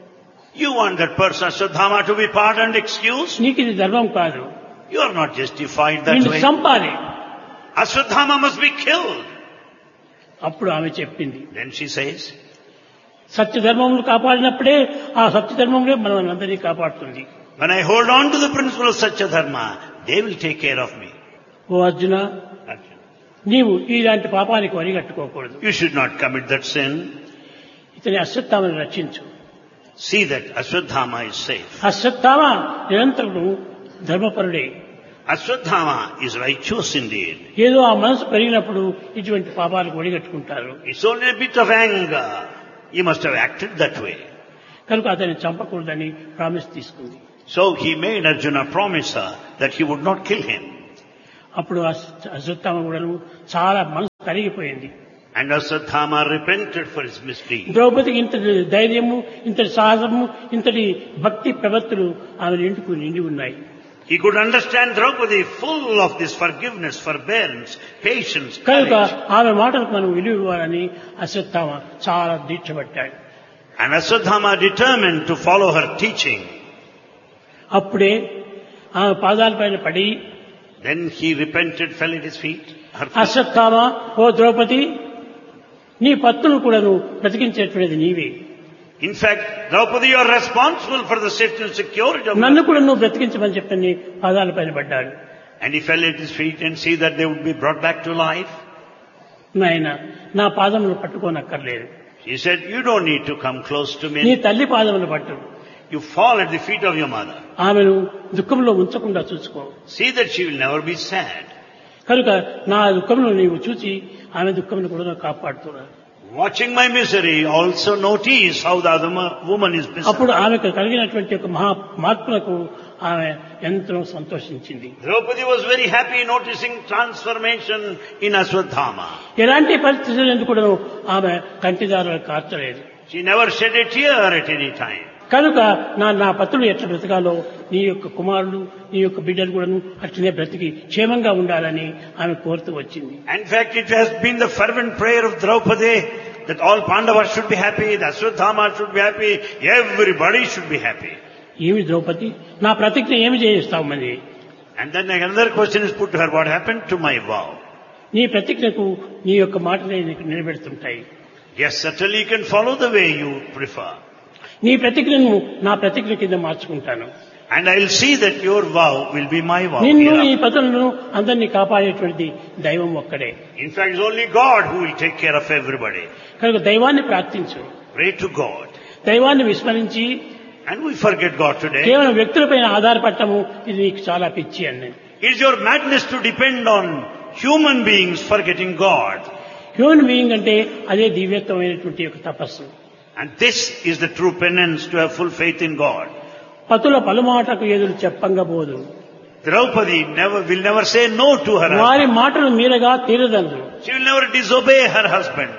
You want that person Ashwadhama to be pardoned, excused? నీకు ఇది ధర్మం కాదు, You are not justified that నిన్ను way. చంపాలి. Ashwadhama must be killed. అప్పుడు ఆమె చెప్పింది, Then she says, సత్య ధర్మమును కాపాడినప్పుడే ఆ సత్య ధర్మములే మనల్ని అందరినీ కాపాడుతుంది. when I hold on to the principle of Satya Dharma, they will take care of me. ఓ అర్జున, నీవు ఇలాంటి పాపానికి వరిగట్టుకోకూడదు. You should not commit that sin. ఇతని అశ్వత్థామను రక్షించు. See that Ashwadhama is safe. Ashwatthama నిరంతరం ధర్మపరుడే. Ashwadhama is righteous indeed. ఏదో ఆ మనసు పెరిగినప్పుడు ఇటువంటి పాపాలకు ఒడిగట్టుకుంటారు. It's only a bit of anger. You must have acted that way. కనుక అతన్ని చంపకూడదని ప్రామిస్ తీసుకుంది. So he made Arjuna promise her that he would not kill him. అప్పుడు అశ్వత్థామ కూడాను చాలా మనసు కరిగిపోయింది. And Ashwatthama repented for his misdeed. ద్రౌపదికి ఇంతటి ధైర్యము, ఇంతటి సాహసము, ఇంతటి భక్తి ప్రవృత్తులు ఆమె నిండి ఉన్నాయి. He could understand Draupadi full of this forgiveness, forbearance, patience, కనుక courage. ఆమె మాటలకు మనం విలువ ఇవ్వాలని అశ్వత్థామ చాలా దీక్ష పట్టాడు. And Ashwatthama determined to follow her teaching. అప్పుడే ఆమె పాదాలపైన పడి, Then he repented, fell at his feet. Her feet. Ashwatthama, ఓ ద్రౌపది, నీ పత్తును కూడా నువ్వు బ్రతికించేటువంటిది నీవే. In fact, Draupadi, you are responsible for the safety and security of నన్ను కూడా నువ్వు బ్రతికించమని చెప్పని పాదాలపైన పడ్డాడు. And he fell at his feet and see that they would be brought back to life. నాయన, నా పాదములు పట్టుకోనక్కర్లేదు. He said, you don't need to come close to నీ me. తల్లి పాదములు పట్టు. You fall at the feet of your mother. ఆమెను దుఃఖంలో ఉంచకుండా చూసుకో. See that she will never be sad. కనుక నా దుఃఖమును నీవు చూచి ఆమె దుఃఖమును కూడా కాపాడుతున్నా. Watching my misery, also notice how the other woman is అప్పుడు miserable. ఆమెకు కలిగినటువంటి ఒక మార్పులకు ఆమె ఎంతో సంతోషించింది. Draupadi was very happy noticing transformation in Ashwatthama. ఎలాంటి పరిస్థితులు ఎందుకు కూడా ఆమె కంటిదారులు కార్చలేదు. She never shed a tear at any time. కనుక నా పతులు ఎట్లా బ్రతకాలో, నీ యొక్క కుమారులు, నీ యొక్క బిడ్డలు కూడాను అట్లనే బ్రతికి క్షేమంగా ఉండాలని ఆమె కోరుతూ వచ్చింది. In fact, it has been the fervent prayer of Draupadi that all Pandavas should be happy, the Ashwatthama should be happy, everybody should be happy. ఏమి ద్రౌపది, నా ప్రతిజ్ఞ ఏమి చేయిస్తావు మరి? And then another question is put to her, what happened to my vow? నీ ప్రతిజ్ఞకు నీ యొక్క మాటలే నీకు నిలబెడుతుంటాయి. Yes, certainly you can follow the way you prefer. నీ ప్రతిజ్ఞను నా ప్రతిజ్ఞ కింద మార్చుకుంటాను. And I'll see that your vow will be my vow. నిన్ను, నీ hereafter. పతులను అందరినీ కాపాడేటువంటి దైవం ఒక్కడే. In fact, it's only God who will take care of everybody. కనుక దైవాన్ని ప్రార్థించు. Pray to God. దైవాన్ని విస్మరించి And we forget God today. కేవలం వ్యక్తులపైన ఆధారపడటము ఇది నీకు చాలా పిచ్చి అని. It's your madness to depend on human beings forgetting God. Human being అంటే అదే దివ్యత్వమైనటువంటి ఒక తపస్సు. And this is the true penance to have full faith in God. పతుల పలుమాటకు ఎదురు చెప్పంగబోదు. Draupadi will never say no to her వారి husband. మాటలు మీరగా తీరదందు. She will never disobey her husband.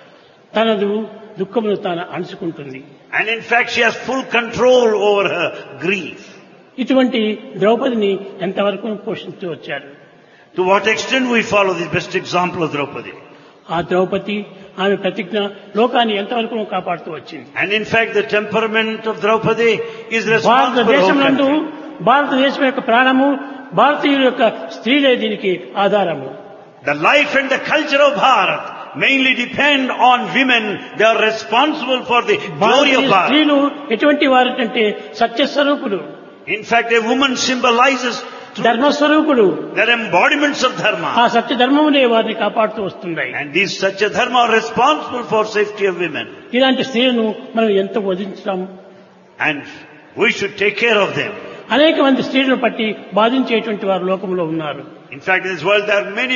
తనదు దుఃఖమును తాను అణుచుకుంటుంది. And in fact, she has full control over her grief. ఇటువంటి ద్రౌపదిని ఎంతవరకు పోషిస్తూ వచ్చారు. To what extent we follow the best example of Draupadi. ఆ ద్రౌపది ఆమె ప్రతిజ్ఞ లోకాన్ని ఎంతవరకు కాపాడుతూ వచ్చింది. And in fact, the temperament of Draupadi is responsible for భారతదేశం నందు country. భారతదేశం యొక్క ప్రాణము, భారతీయుల యొక్క స్త్రీలే దీనికి ఆధారము. The life and the culture of Bharat mainly depend on women. They are responsible for the glory Bharatiya of Bharat. స్త్రీలు ఎటువంటి వారంటే సత్యస్వరూపులు, In fact, a woman symbolizes truth. ధర్మస్వరూపులు. They're embodiments of ఆ dharma. సత్య ధర్మమునే వారిని కాపాడుతూ వస్తున్నాయి. And these Satya Dharma are responsible for safety of women. ఇలాంటి స్త్రీలను మనం ఎంత వధించాం. And we should take care of them. అనేక మంది స్త్రీలను పట్టి బాధించేటువంటి వారు లోకంలో ఉన్నారు. In fact, in this world there are many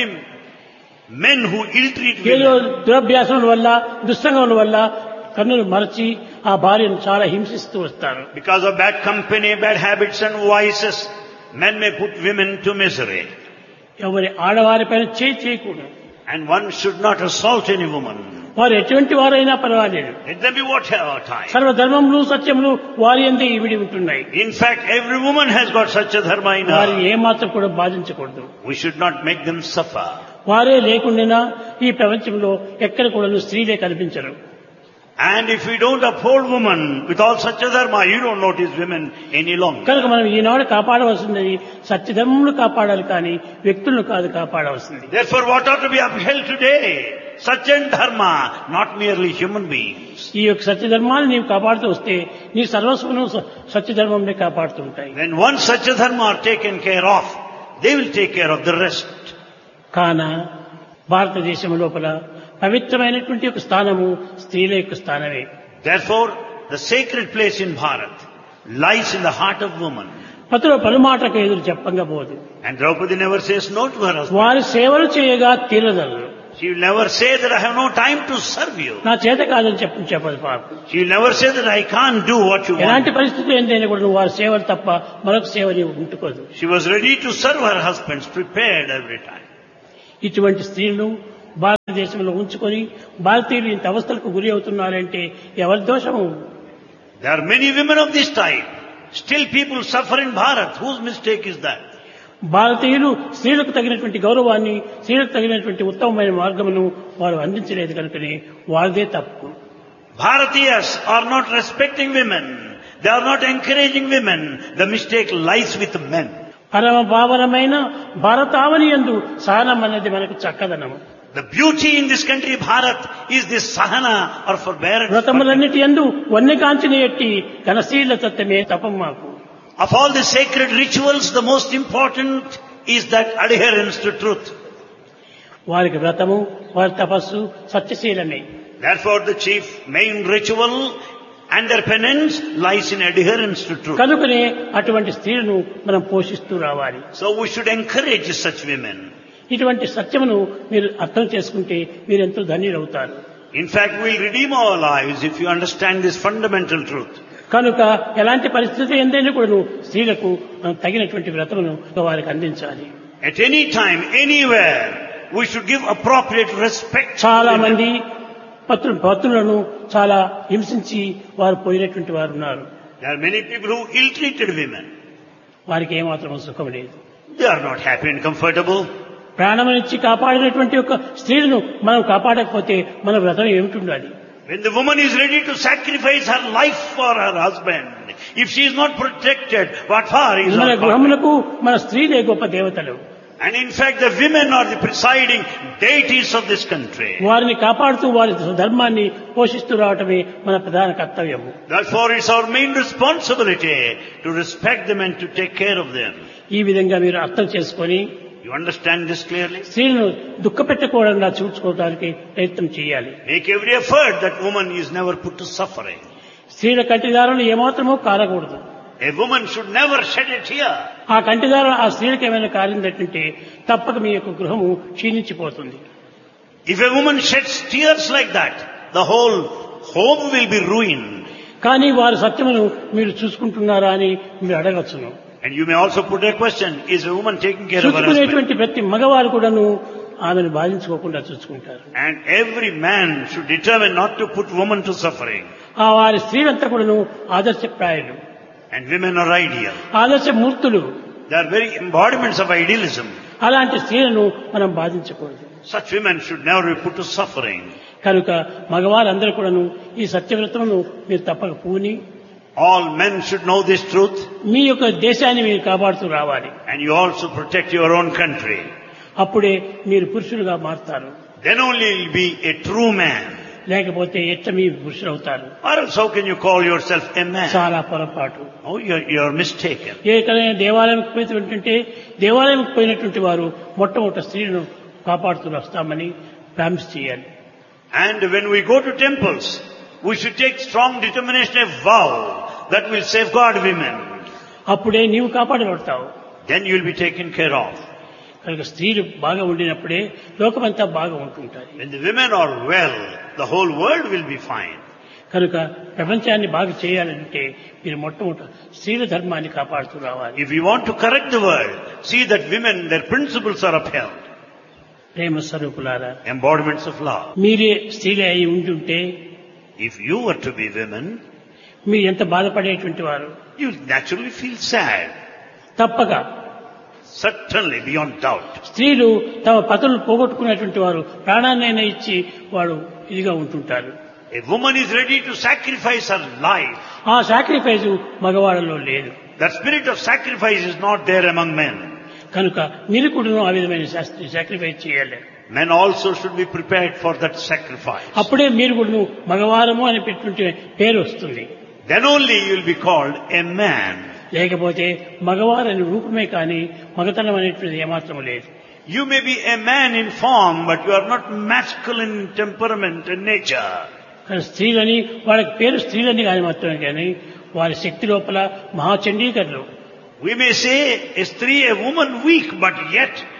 men who ill-treat ఏదో women. దురభ్యాసముల వల్ల, దుస్సంగముల వల్ల కన్నులు మరచి ఆ భార్యను చాలా హింసిస్తూ వస్తారు. Because of bad company, bad habits and vices, men may put women to misery. ఎవరి ఆడవారిపైన చేయకూడదు. And one should not assault any woman. వారు ఎటువంటి వారైనా పర్వాలేదు. Let them be whatever type. సర్వధర్మములు సత్యములు వారి యందే ఇవిడి ఉంటున్నాయి. In fact, every woman has got such a dharma in వారిని her. ఏమాత్రం కూడా బాధించకూడదు. We should not make them suffer. వారే లేకుండా ఈ ప్రపంచంలో ఎక్కడ కూడా స్త్రీలే కనిపించరు. And if we don't uphold woman with all such a dharma, you don't notice women any longer. కనుక మనం ఈనాడు కాపాడవలసింది సత్యధర్మములు కాపాడాలి కానీ వ్యక్తులను కాదు కాపాడవలసింది. Therefore, what ought to be upheld today? Satya and dharma, not merely human beings. ఈ యొక్క సత్యధర్మాన్ని నీవు కాపాడుతూ వస్తే నీ సర్వస్వను సత్యధర్మంనే కాపాడుతూ ఉంటాయి. When one Satya dharma are taken care of, they will take care of the rest. కాన భారతదేశం లోపల పవిత్రమైనటువంటి ఒక స్థానము స్త్రీల యొక్క స్థానమే. Therefore, the sacred place in Bharat lies in the heart of woman. పతుల పలుమాటకు ఎదురు చెప్పంగబోదు. And Draupadi never says no to her husband. వారి సేవలు చేయగా తీరదలు. She will never say that I have no time to serve you. నా చేత కాదని చెప్పదు పాపం. She will never say that I can't do what you ఎలాంటి want. పరిస్థితులు ఏంటైనా కూడా వారి సేవలు తప్ప మరొక సేవని ఉంటుకోదు. She was ready to serve her husbands, prepared every time. ఇటువంటి స్త్రీలను భారతదేశంలో ఉంచుకొని భారతీయులు ఇంత అవస్థలకు గురి అవుతున్నారంటే ఎవరి దోషము? There are many women of this type. Still people suffer in Bharat. Whose mistake is that? భారతీయులు స్త్రీలకు తగినటువంటి గౌరవాన్ని, స్త్రీలకు తగినటువంటి ఉత్తమమైన మార్గమును వారు అందించలేదు కనుకనే వారిదే తప్పు. Bharatiyas are not respecting women. They are not encouraging women. The mistake lies with men. పరమ భావనమైన భారతావని యందు సహనం అన్నది మనకు చక్కదనము. The beauty in this country, Bharat, is this sahana or forbearance. వ్రతములన్నిటి యందు వన్నె కాంచిన ఎట్టి ఘనశీల తత్వమే తపం మాకు. Of all the sacred rituals, the most important is that adherence to truth. వారికి వ్రతము, వారి తపస్సు సత్యశీలమే. Therefore, the chief main ritual and their penance lies in adherence to truth. కనుకనే అటువంటి స్త్రీలను మనం పోషిస్తూ రావాలి. So we should encourage such women. ఇటువంటి సత్యమును మీరు అర్థం చేసుకుంటే మీరెంతో ధన్యులవుతారు. In fact, we'll redeem our lives if you understand this fundamental truth. కనుక ఎలాంటి పరిస్థితి ఏందైనా కూడా స్త్రీలకు మనం తగినటువంటి వ్రతమును వారికి అందించాలి. At any time, anywhere, we should give appropriate respect. చాలా మంది పత్రులను చాలా హింసించి వారు పోయినటువంటి వారు ఉన్నారు. There are many people who ill-treated women. వారికి ఏమాత్రం సుఖం లేదు. They are not happy and comfortable. ప్రాణమునిచ్చి కాపాడినటువంటి ఒక స్త్రీలను మనం కాపాడకపోతే మన వ్రతం ఏమిటి ఉండాలి? When the woman is ready to sacrifice her life for her husband, if she is not protected, what for is మన our God? గృహములకు మన స్త్రీలే గొప్ప దేవతలు. And in fact, the women are the presiding deities of this country. వారిని కాపాడుతూ వారి ధర్మాన్ని పోషిస్తూ రావటమే మన ప్రధాన కర్తవ్యము. Therefore, it's our main responsibility to respect them and to take care of them. ఈ విధంగా మీరు అర్థం చేసుకొని You understand this clearly? స్త్రీలను దుఃఖపెట్టకూడకుండా చూసుకోవడానికి ప్రయత్నం చేయాలి. Make every effort that woman is never put to suffering. స్త్రీల కంటిదారులు ఏమాత్రమూ కారకూడదు. A woman should never shed a tear. ఆ కంటిదారు ఆ స్త్రీలకు ఏమైనా కారిందంటే తప్పక మీ యొక్క గృహము క్షీణించిపోతుంది. If a woman sheds tears like that, the whole home will be ruined. కానీ వారి సత్యమును మీరు చూసుకుంటున్నారా అని మీరు అడగచ్చును. And you may also put a question, is a woman taking care of her husband? చూసుకునేటువంటి ప్రతి మగవారు కూడాను ఆమెను బాధించుకోకుండా చూసుకుంటారు. And every man should determine not to put woman to suffering. ఆ వారి స్త్రీలంతా కూడాను ఆదర్శప్రాయులు, And women are ideal. ఆదర్శమూర్తులు. They are very embodiments of idealism. అలాంటి స్త్రీలను మనం బాధించకూడదు. Such women should never be put to suffering. కనుక మగవారందరూ కూడాను ఈ సత్యవ్రతమును మీరు తప్పక పూని All men should know this truth. మీ యొక్క దేశాన్ని మీరు కాపాడుతూ రావాలి. And you also protect your own country. అప్పుడే మీరు పురుషులుగా మారుతారు. Then only you will be a true man. లేకపోతే ఎట్ట మీ పురుషులు అవుతారు? Or else how can you call yourself a man? చాలా పొరపాటు. Oh, you're mistaken. ఎక్కడైనా దేవాలయంకి పోయినటువంటి దేవాలయంకి పోయినటువంటి వారు మొట్టమొదటి స్త్రీలను కాపాడుతూ వస్తామని ప్రామిస్ చేయాలి. And when we go to temples, we should take strong determination, a vow that will safeguard women. అప్పుడే నీవు కాపాడబడతావు. Then you will be taken care of. కనుక స్త్రీలు బాగా ఉండినప్పుడే లోకమంతా బాగా ఉంటుంటారు. When the women are well, the whole world will be fine. కనుక ప్రపంచాన్ని బాగా చేయాలంటే మీరు మొట్టమొదటి స్త్రీల ధర్మాన్ని కాపాడుతూ రావాలి. If we want to correct the world, see that women, their principles are upheld. ప్రేమ స్వరూపులారా, Embodiments of love. మీరే స్త్రీలే అయి ఉంటుంటే If you were to be women, మీరు ఎంత బాధపడేటువంటి వారు. you will naturally feel sad. తప్పక Certainly, beyond doubt. స్త్రీలు తమ పతులను పోగొట్టుకునేటువంటి వారు ప్రాణాన్నైనా ఇచ్చి వాడు ఇదిగా ఉంటుంటారు. A woman is ready to sacrifice her life. ఆ సాక్రిఫైస్ మగవాళ్ళలో లేదు. That spirit of sacrifice is not there among men. కనుక మీరు కూడా ఆ విధమైన సాక్రిఫైస్ చేయాలి. Men also should be prepared for that sacrifice. అప్పుడే మీరు కూడా మగవారము అని పెట్టుకుంటే పేరు వస్తుంది. Then only you will be called a man. లేకపోతే మగవారని రూపమే కానీ మగతనం అనేటువంటిది ఏమాత్రం లేదు. You may be a man in form, but you are not masculine in temperament and nature. కానీ స్త్రీలని వాళ్ళకి పేరు స్త్రీలని కానీ మాత్రమే కానీ వారి శక్తి లోపల మహాచండీకరులు. We may say a woman weak, but yet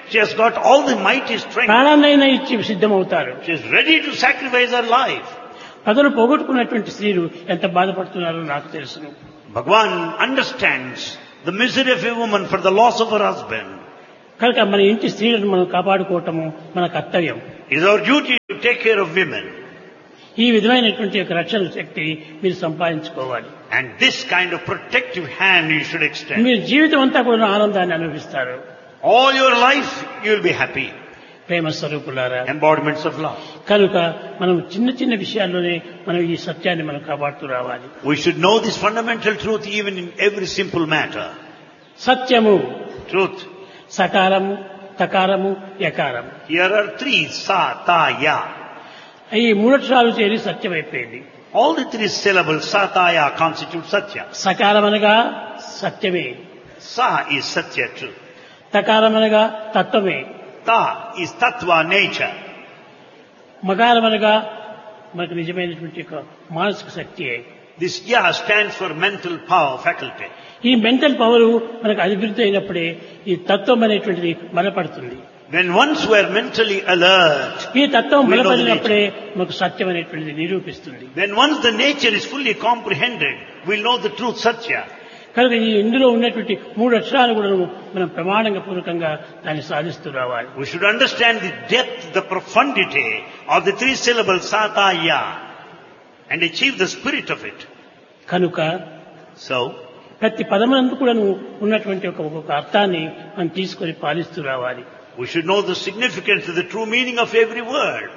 She has got all the mighty strength. ప్రాణాన్నైనా ఇచ్చి సిద్ధమవుతారు. She is ready to sacrifice her life. ప్రజలు పోగొట్టుకున్నటువంటి స్త్రీలు ఎంత బాధపడుతున్నారో నాకు తెలుసును. Bhagavan understands the misery of a woman for the loss of her husband. కనుక మన ఇంటి స్త్రీలను మనం కాపాడుకోవటము మన కర్తవ్యం. It is our duty to take care of women. ఈ విధమైనటువంటి యొక్క రక్షణ శక్తి మీరు సంపాదించుకోవాలి. And this kind of protective hand you should extend. మీరు జీవితం అంతా కూడా ఆనందాన్ని అనుభవిస్తారు. All your life you will be happy. ప్రేమ స్వరూపులారా, Embodiments of love. కనుక మనం చిన్న చిన్న విషయాల్లోనే మనం ఈ సత్యాన్ని మనం కాపాడుతూ రావాలి. We should know this fundamental truth even in every simple matter. సత్యము, Truth. సకారము, తకారము, యకారము. Here are three, sa, ta, ya. ఈ మూడక్షరాలు చేరి సత్యం అయిపోయింది. All the three syllables, sa, ta, ya, constitute satya. సకారం అనగా సత్యమే, Sa is satya, truth. తకారం అనగా తత్వమే, Ta is tattva, nature. మకారం అనగా మనకు నిజమైనటువంటి యొక్క మానసిక శక్తియే. This ya stands for mental power, faculty. ఈ మెంటల్ పవర్ మనకు అభివృద్ధి అయినప్పుడే ఈ తత్వం అనేటువంటిది బలపడుతుంది. When once we are mentally alert, ఈ తత్వం we know the బలపడినప్పుడే మనకు సత్యం అనేటువంటిది నిరూపిస్తుంది. when once the nature is fully comprehended, we'll know the truth, satya. కనుక ఈ ఇందులో ఉన్నటువంటి మూడు అక్షరాలు కూడా మనం ప్రమాణంగా పూర్వకంగా దాన్ని సాధిస్తూ రావాలి. We should understand the depth, the profundity of the three syllables, sa, ta, ya, and achieve the spirit of it. కనుక So, ప్రతి పదమునందు కూడా ఉన్నటువంటి ఒక అర్థాన్ని మనం తీసుకొని పాలిస్తూ రావాలి. we should know the significance of the true meaning of every word.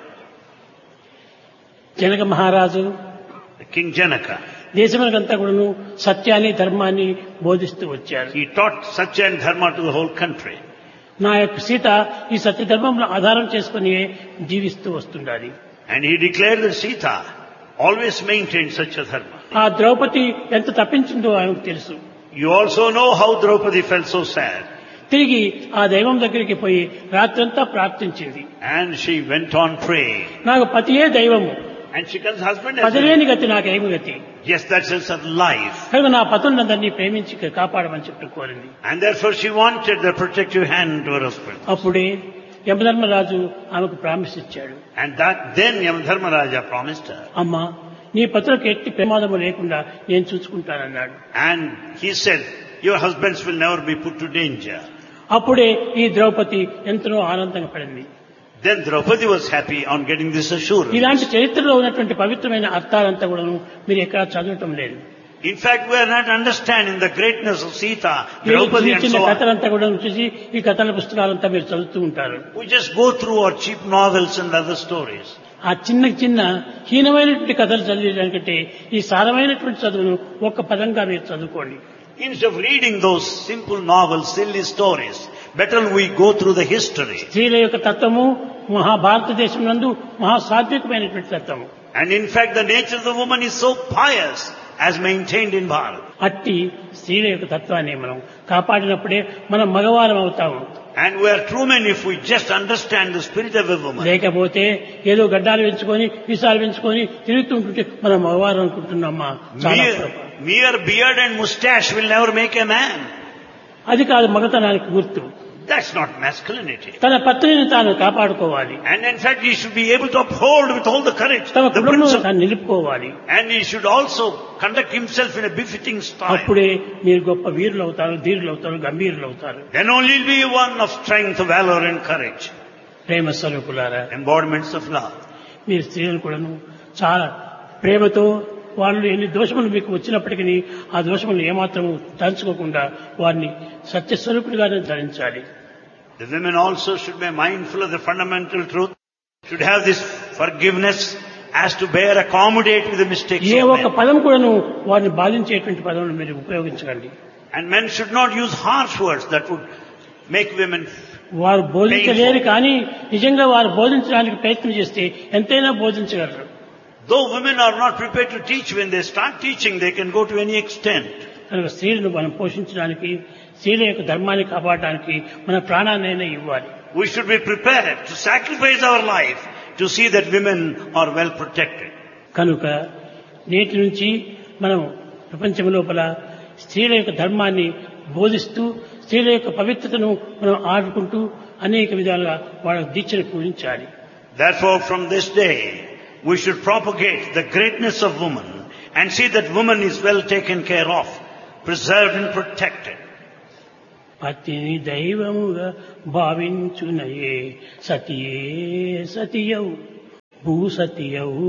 Janaka మహారాజు King Janaka, దేశమునకంతా కూడాను సత్యాన్ని ధర్మాన్ని బోధిస్తూ వచ్చారు. he taught satya and dharma to the whole country. నా యొక్క సీత ఈ సత్య ధర్మంలో ఆధారం చేసుకుని జీవిస్తూ వస్తుండాలి. And he declared that Sita always maintained such a dharma. ఆ ద్రౌపది ఎంత తప్పించిందో ఆయనకు తెలుసు. You also know how Draupadi felt so sad. తిరిగి ఆ దైవం దగ్గరికి పోయి రాత్రంతా ప్రార్థించింది. And she went on praying. నాకు పతియే దైవము, And she tells husband as పతిలేని గతి నాకేమి గతి. yes, that's a life. కనుక నా పతులందరినీ ప్రేమించి కాపాడమని చెప్పి కోరింది. And therefore she wanted the protective hand to her husband. అప్పుడే యమధర్మరాజు ఆమెకు ప్రామిస్ ఇచ్చాడు. And that then Yamadharmaraja promised her. అమ్మా, నీ పతులకు ఎట్టి ప్రమాదము లేకుండా నేను చూసుకుంటానన్నాడు. And he said, your husbands will never be put to danger. అప్పుడే ఈ ద్రౌపది ఎంతో ఆనందంగా పడింది. Then Draupadi was happy on getting this assurance. ఇలాంటి చరిత్రలో ఉన్నటువంటి పవిత్రమైన అర్థాలంతా కూడా మీరు ఎక్కడా చదవటం లేదు. In fact, we are not understanding the greatness of Sita, Draupadi and చిన్న so on. కథలంతా కూడా చూసి ఈ కథల పుస్తకాలంతా మీరు చదువుతూ ఉంటారు. We just go through our cheap novels and other stories. ఆ చిన్న చిన్న హీనమైనటువంటి కథలు చదివేదానికంటే ఈ సారమైనటువంటి చదువును ఒక్క పదంగా మీరు చదువుకోండి. Instead of reading those simple novels, silly stories, better we go through the history. స్త్రీల యొక్క తత్వము మహాభారతదేశం నందు మహాసాత్వికమైనటువంటి తత్వము. And in fact, the nature of the woman is so pious as maintained in Bharat. అట్టి స్త్రీల యొక్క తత్వాన్ని మనం కాపాడినప్పుడే మనం మగవారం అవుతాము. And we are true men if we just understand the spirit of a woman. లేకపోతే ఏదో గడ్డాలు పెంచుకొని విసాలు పెంచుకొని తిరుగుతూ ఉంటుంటే మనం మగవారం అనుకుంటున్నామా? చాలా పొరపాటు. Mere beard and moustache will never make a man. అది కాదు మగతనానికి గుర్తు. That's not masculinity. తన పత్నిని తాను కాపాడుకోవాలి. And in fact, he should be able to uphold with all the courage తన the కుటుంబం principle. తాను నిలుపుకోవాలి. And he should also conduct himself in a befitting style. అప్పుడే మీరు గొప్ప వీరులు అవుతారు, ధీరులు అవుతారు, గంభీరులు అవుతారు. Then only will be one of strength, valor and courage. ప్రేమ స్వరూపులారా, Embodiments of love. మీరు స్త్రీలను కూడాను చాలా ప్రేమతో వాళ్ళు ఎన్ని దోషములు మీకు వచ్చినప్పటికీ ఆ దోషములు ఏమాత్రము తలుచుకోకుండా వారిని సత్యస్వరూపుడిగానే ధరించాలి. The women also should be mindful of the fundamental truth, should have this forgiveness as to bear, accommodate with the mistakes A of ఒక్క men. పదం కూడాను వారిని బాధించేటువంటి పదములను మీరు ఉపయోగించకండి. And men should not use harsh words that would make women. వారు బోధించలేరు కానీ నిజంగా వారు బోధించడానికి ప్రయత్నం చేస్తే ఎంతైనా బోధించగలరు. Though women are not prepared to teach, when they start teaching, they can go to any extent. కనుక స్త్రీలను మనం పోషించడానికి, స్త్రీల యొక్క ధర్మాన్ని కాపాడడానికి మన ప్రాణాన్నైనా ఇవ్వాలి. We should be prepared to sacrifice our life to see that women are well protected. కనుక నేటి నుంచి మనం ప్రపంచం లోపల స్త్రీల యొక్క ధర్మాన్ని బోధిస్తూ స్త్రీల యొక్క పవిత్రతను మనం ఆడుకుంటూ అనేక విధాలుగా వాళ్ళ దీక్షను పూజించాలి. Therefore, from this day, we should propagate the greatness of woman and see that woman is well taken care of, preserved and protected. పతిని దైవముగా భావించునయే సతియే సతియవు భూసతియవు.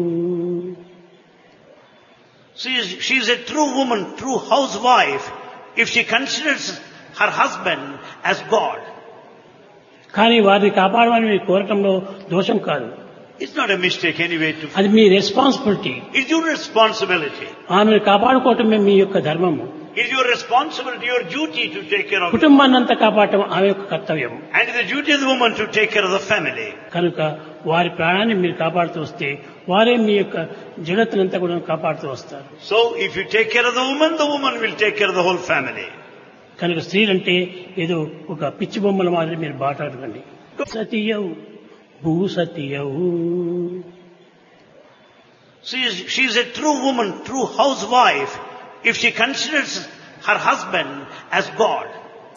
She is a true woman, true housewife, if she considers her husband as God. కానీ వారిని కాపాడమని మీరు కోరటంలో దోషం కాదు. It's not a mistake anyway. అది మీ responsibility. It's your responsibility. ఆమెను కాపాడుకోవటమే మీ యొక్క ధర్మము. It's your responsibility, your duty to take care of it. కుటుంబాన్ని అంతా కాపాడటం ఆమె యొక్క కర్తవ్యం. And it's the duty of the woman to take care of the family. కనుక వారి ప్రాణాన్ని మీరు కాపాడుతూ వస్తే వారే మీ యొక్క జగత్తునంతా కూడా కాపాడుతూ వస్తారు. So if you take care of the woman will take care of the whole family. కనుక స్త్రీలంటే ఏదో ఒక పిచ్చి బొమ్మల మాదిరి మీరు బాటాడకండి. సతియవు భూసతియవు. She is a true woman, true housewife, if she considers her husband as God.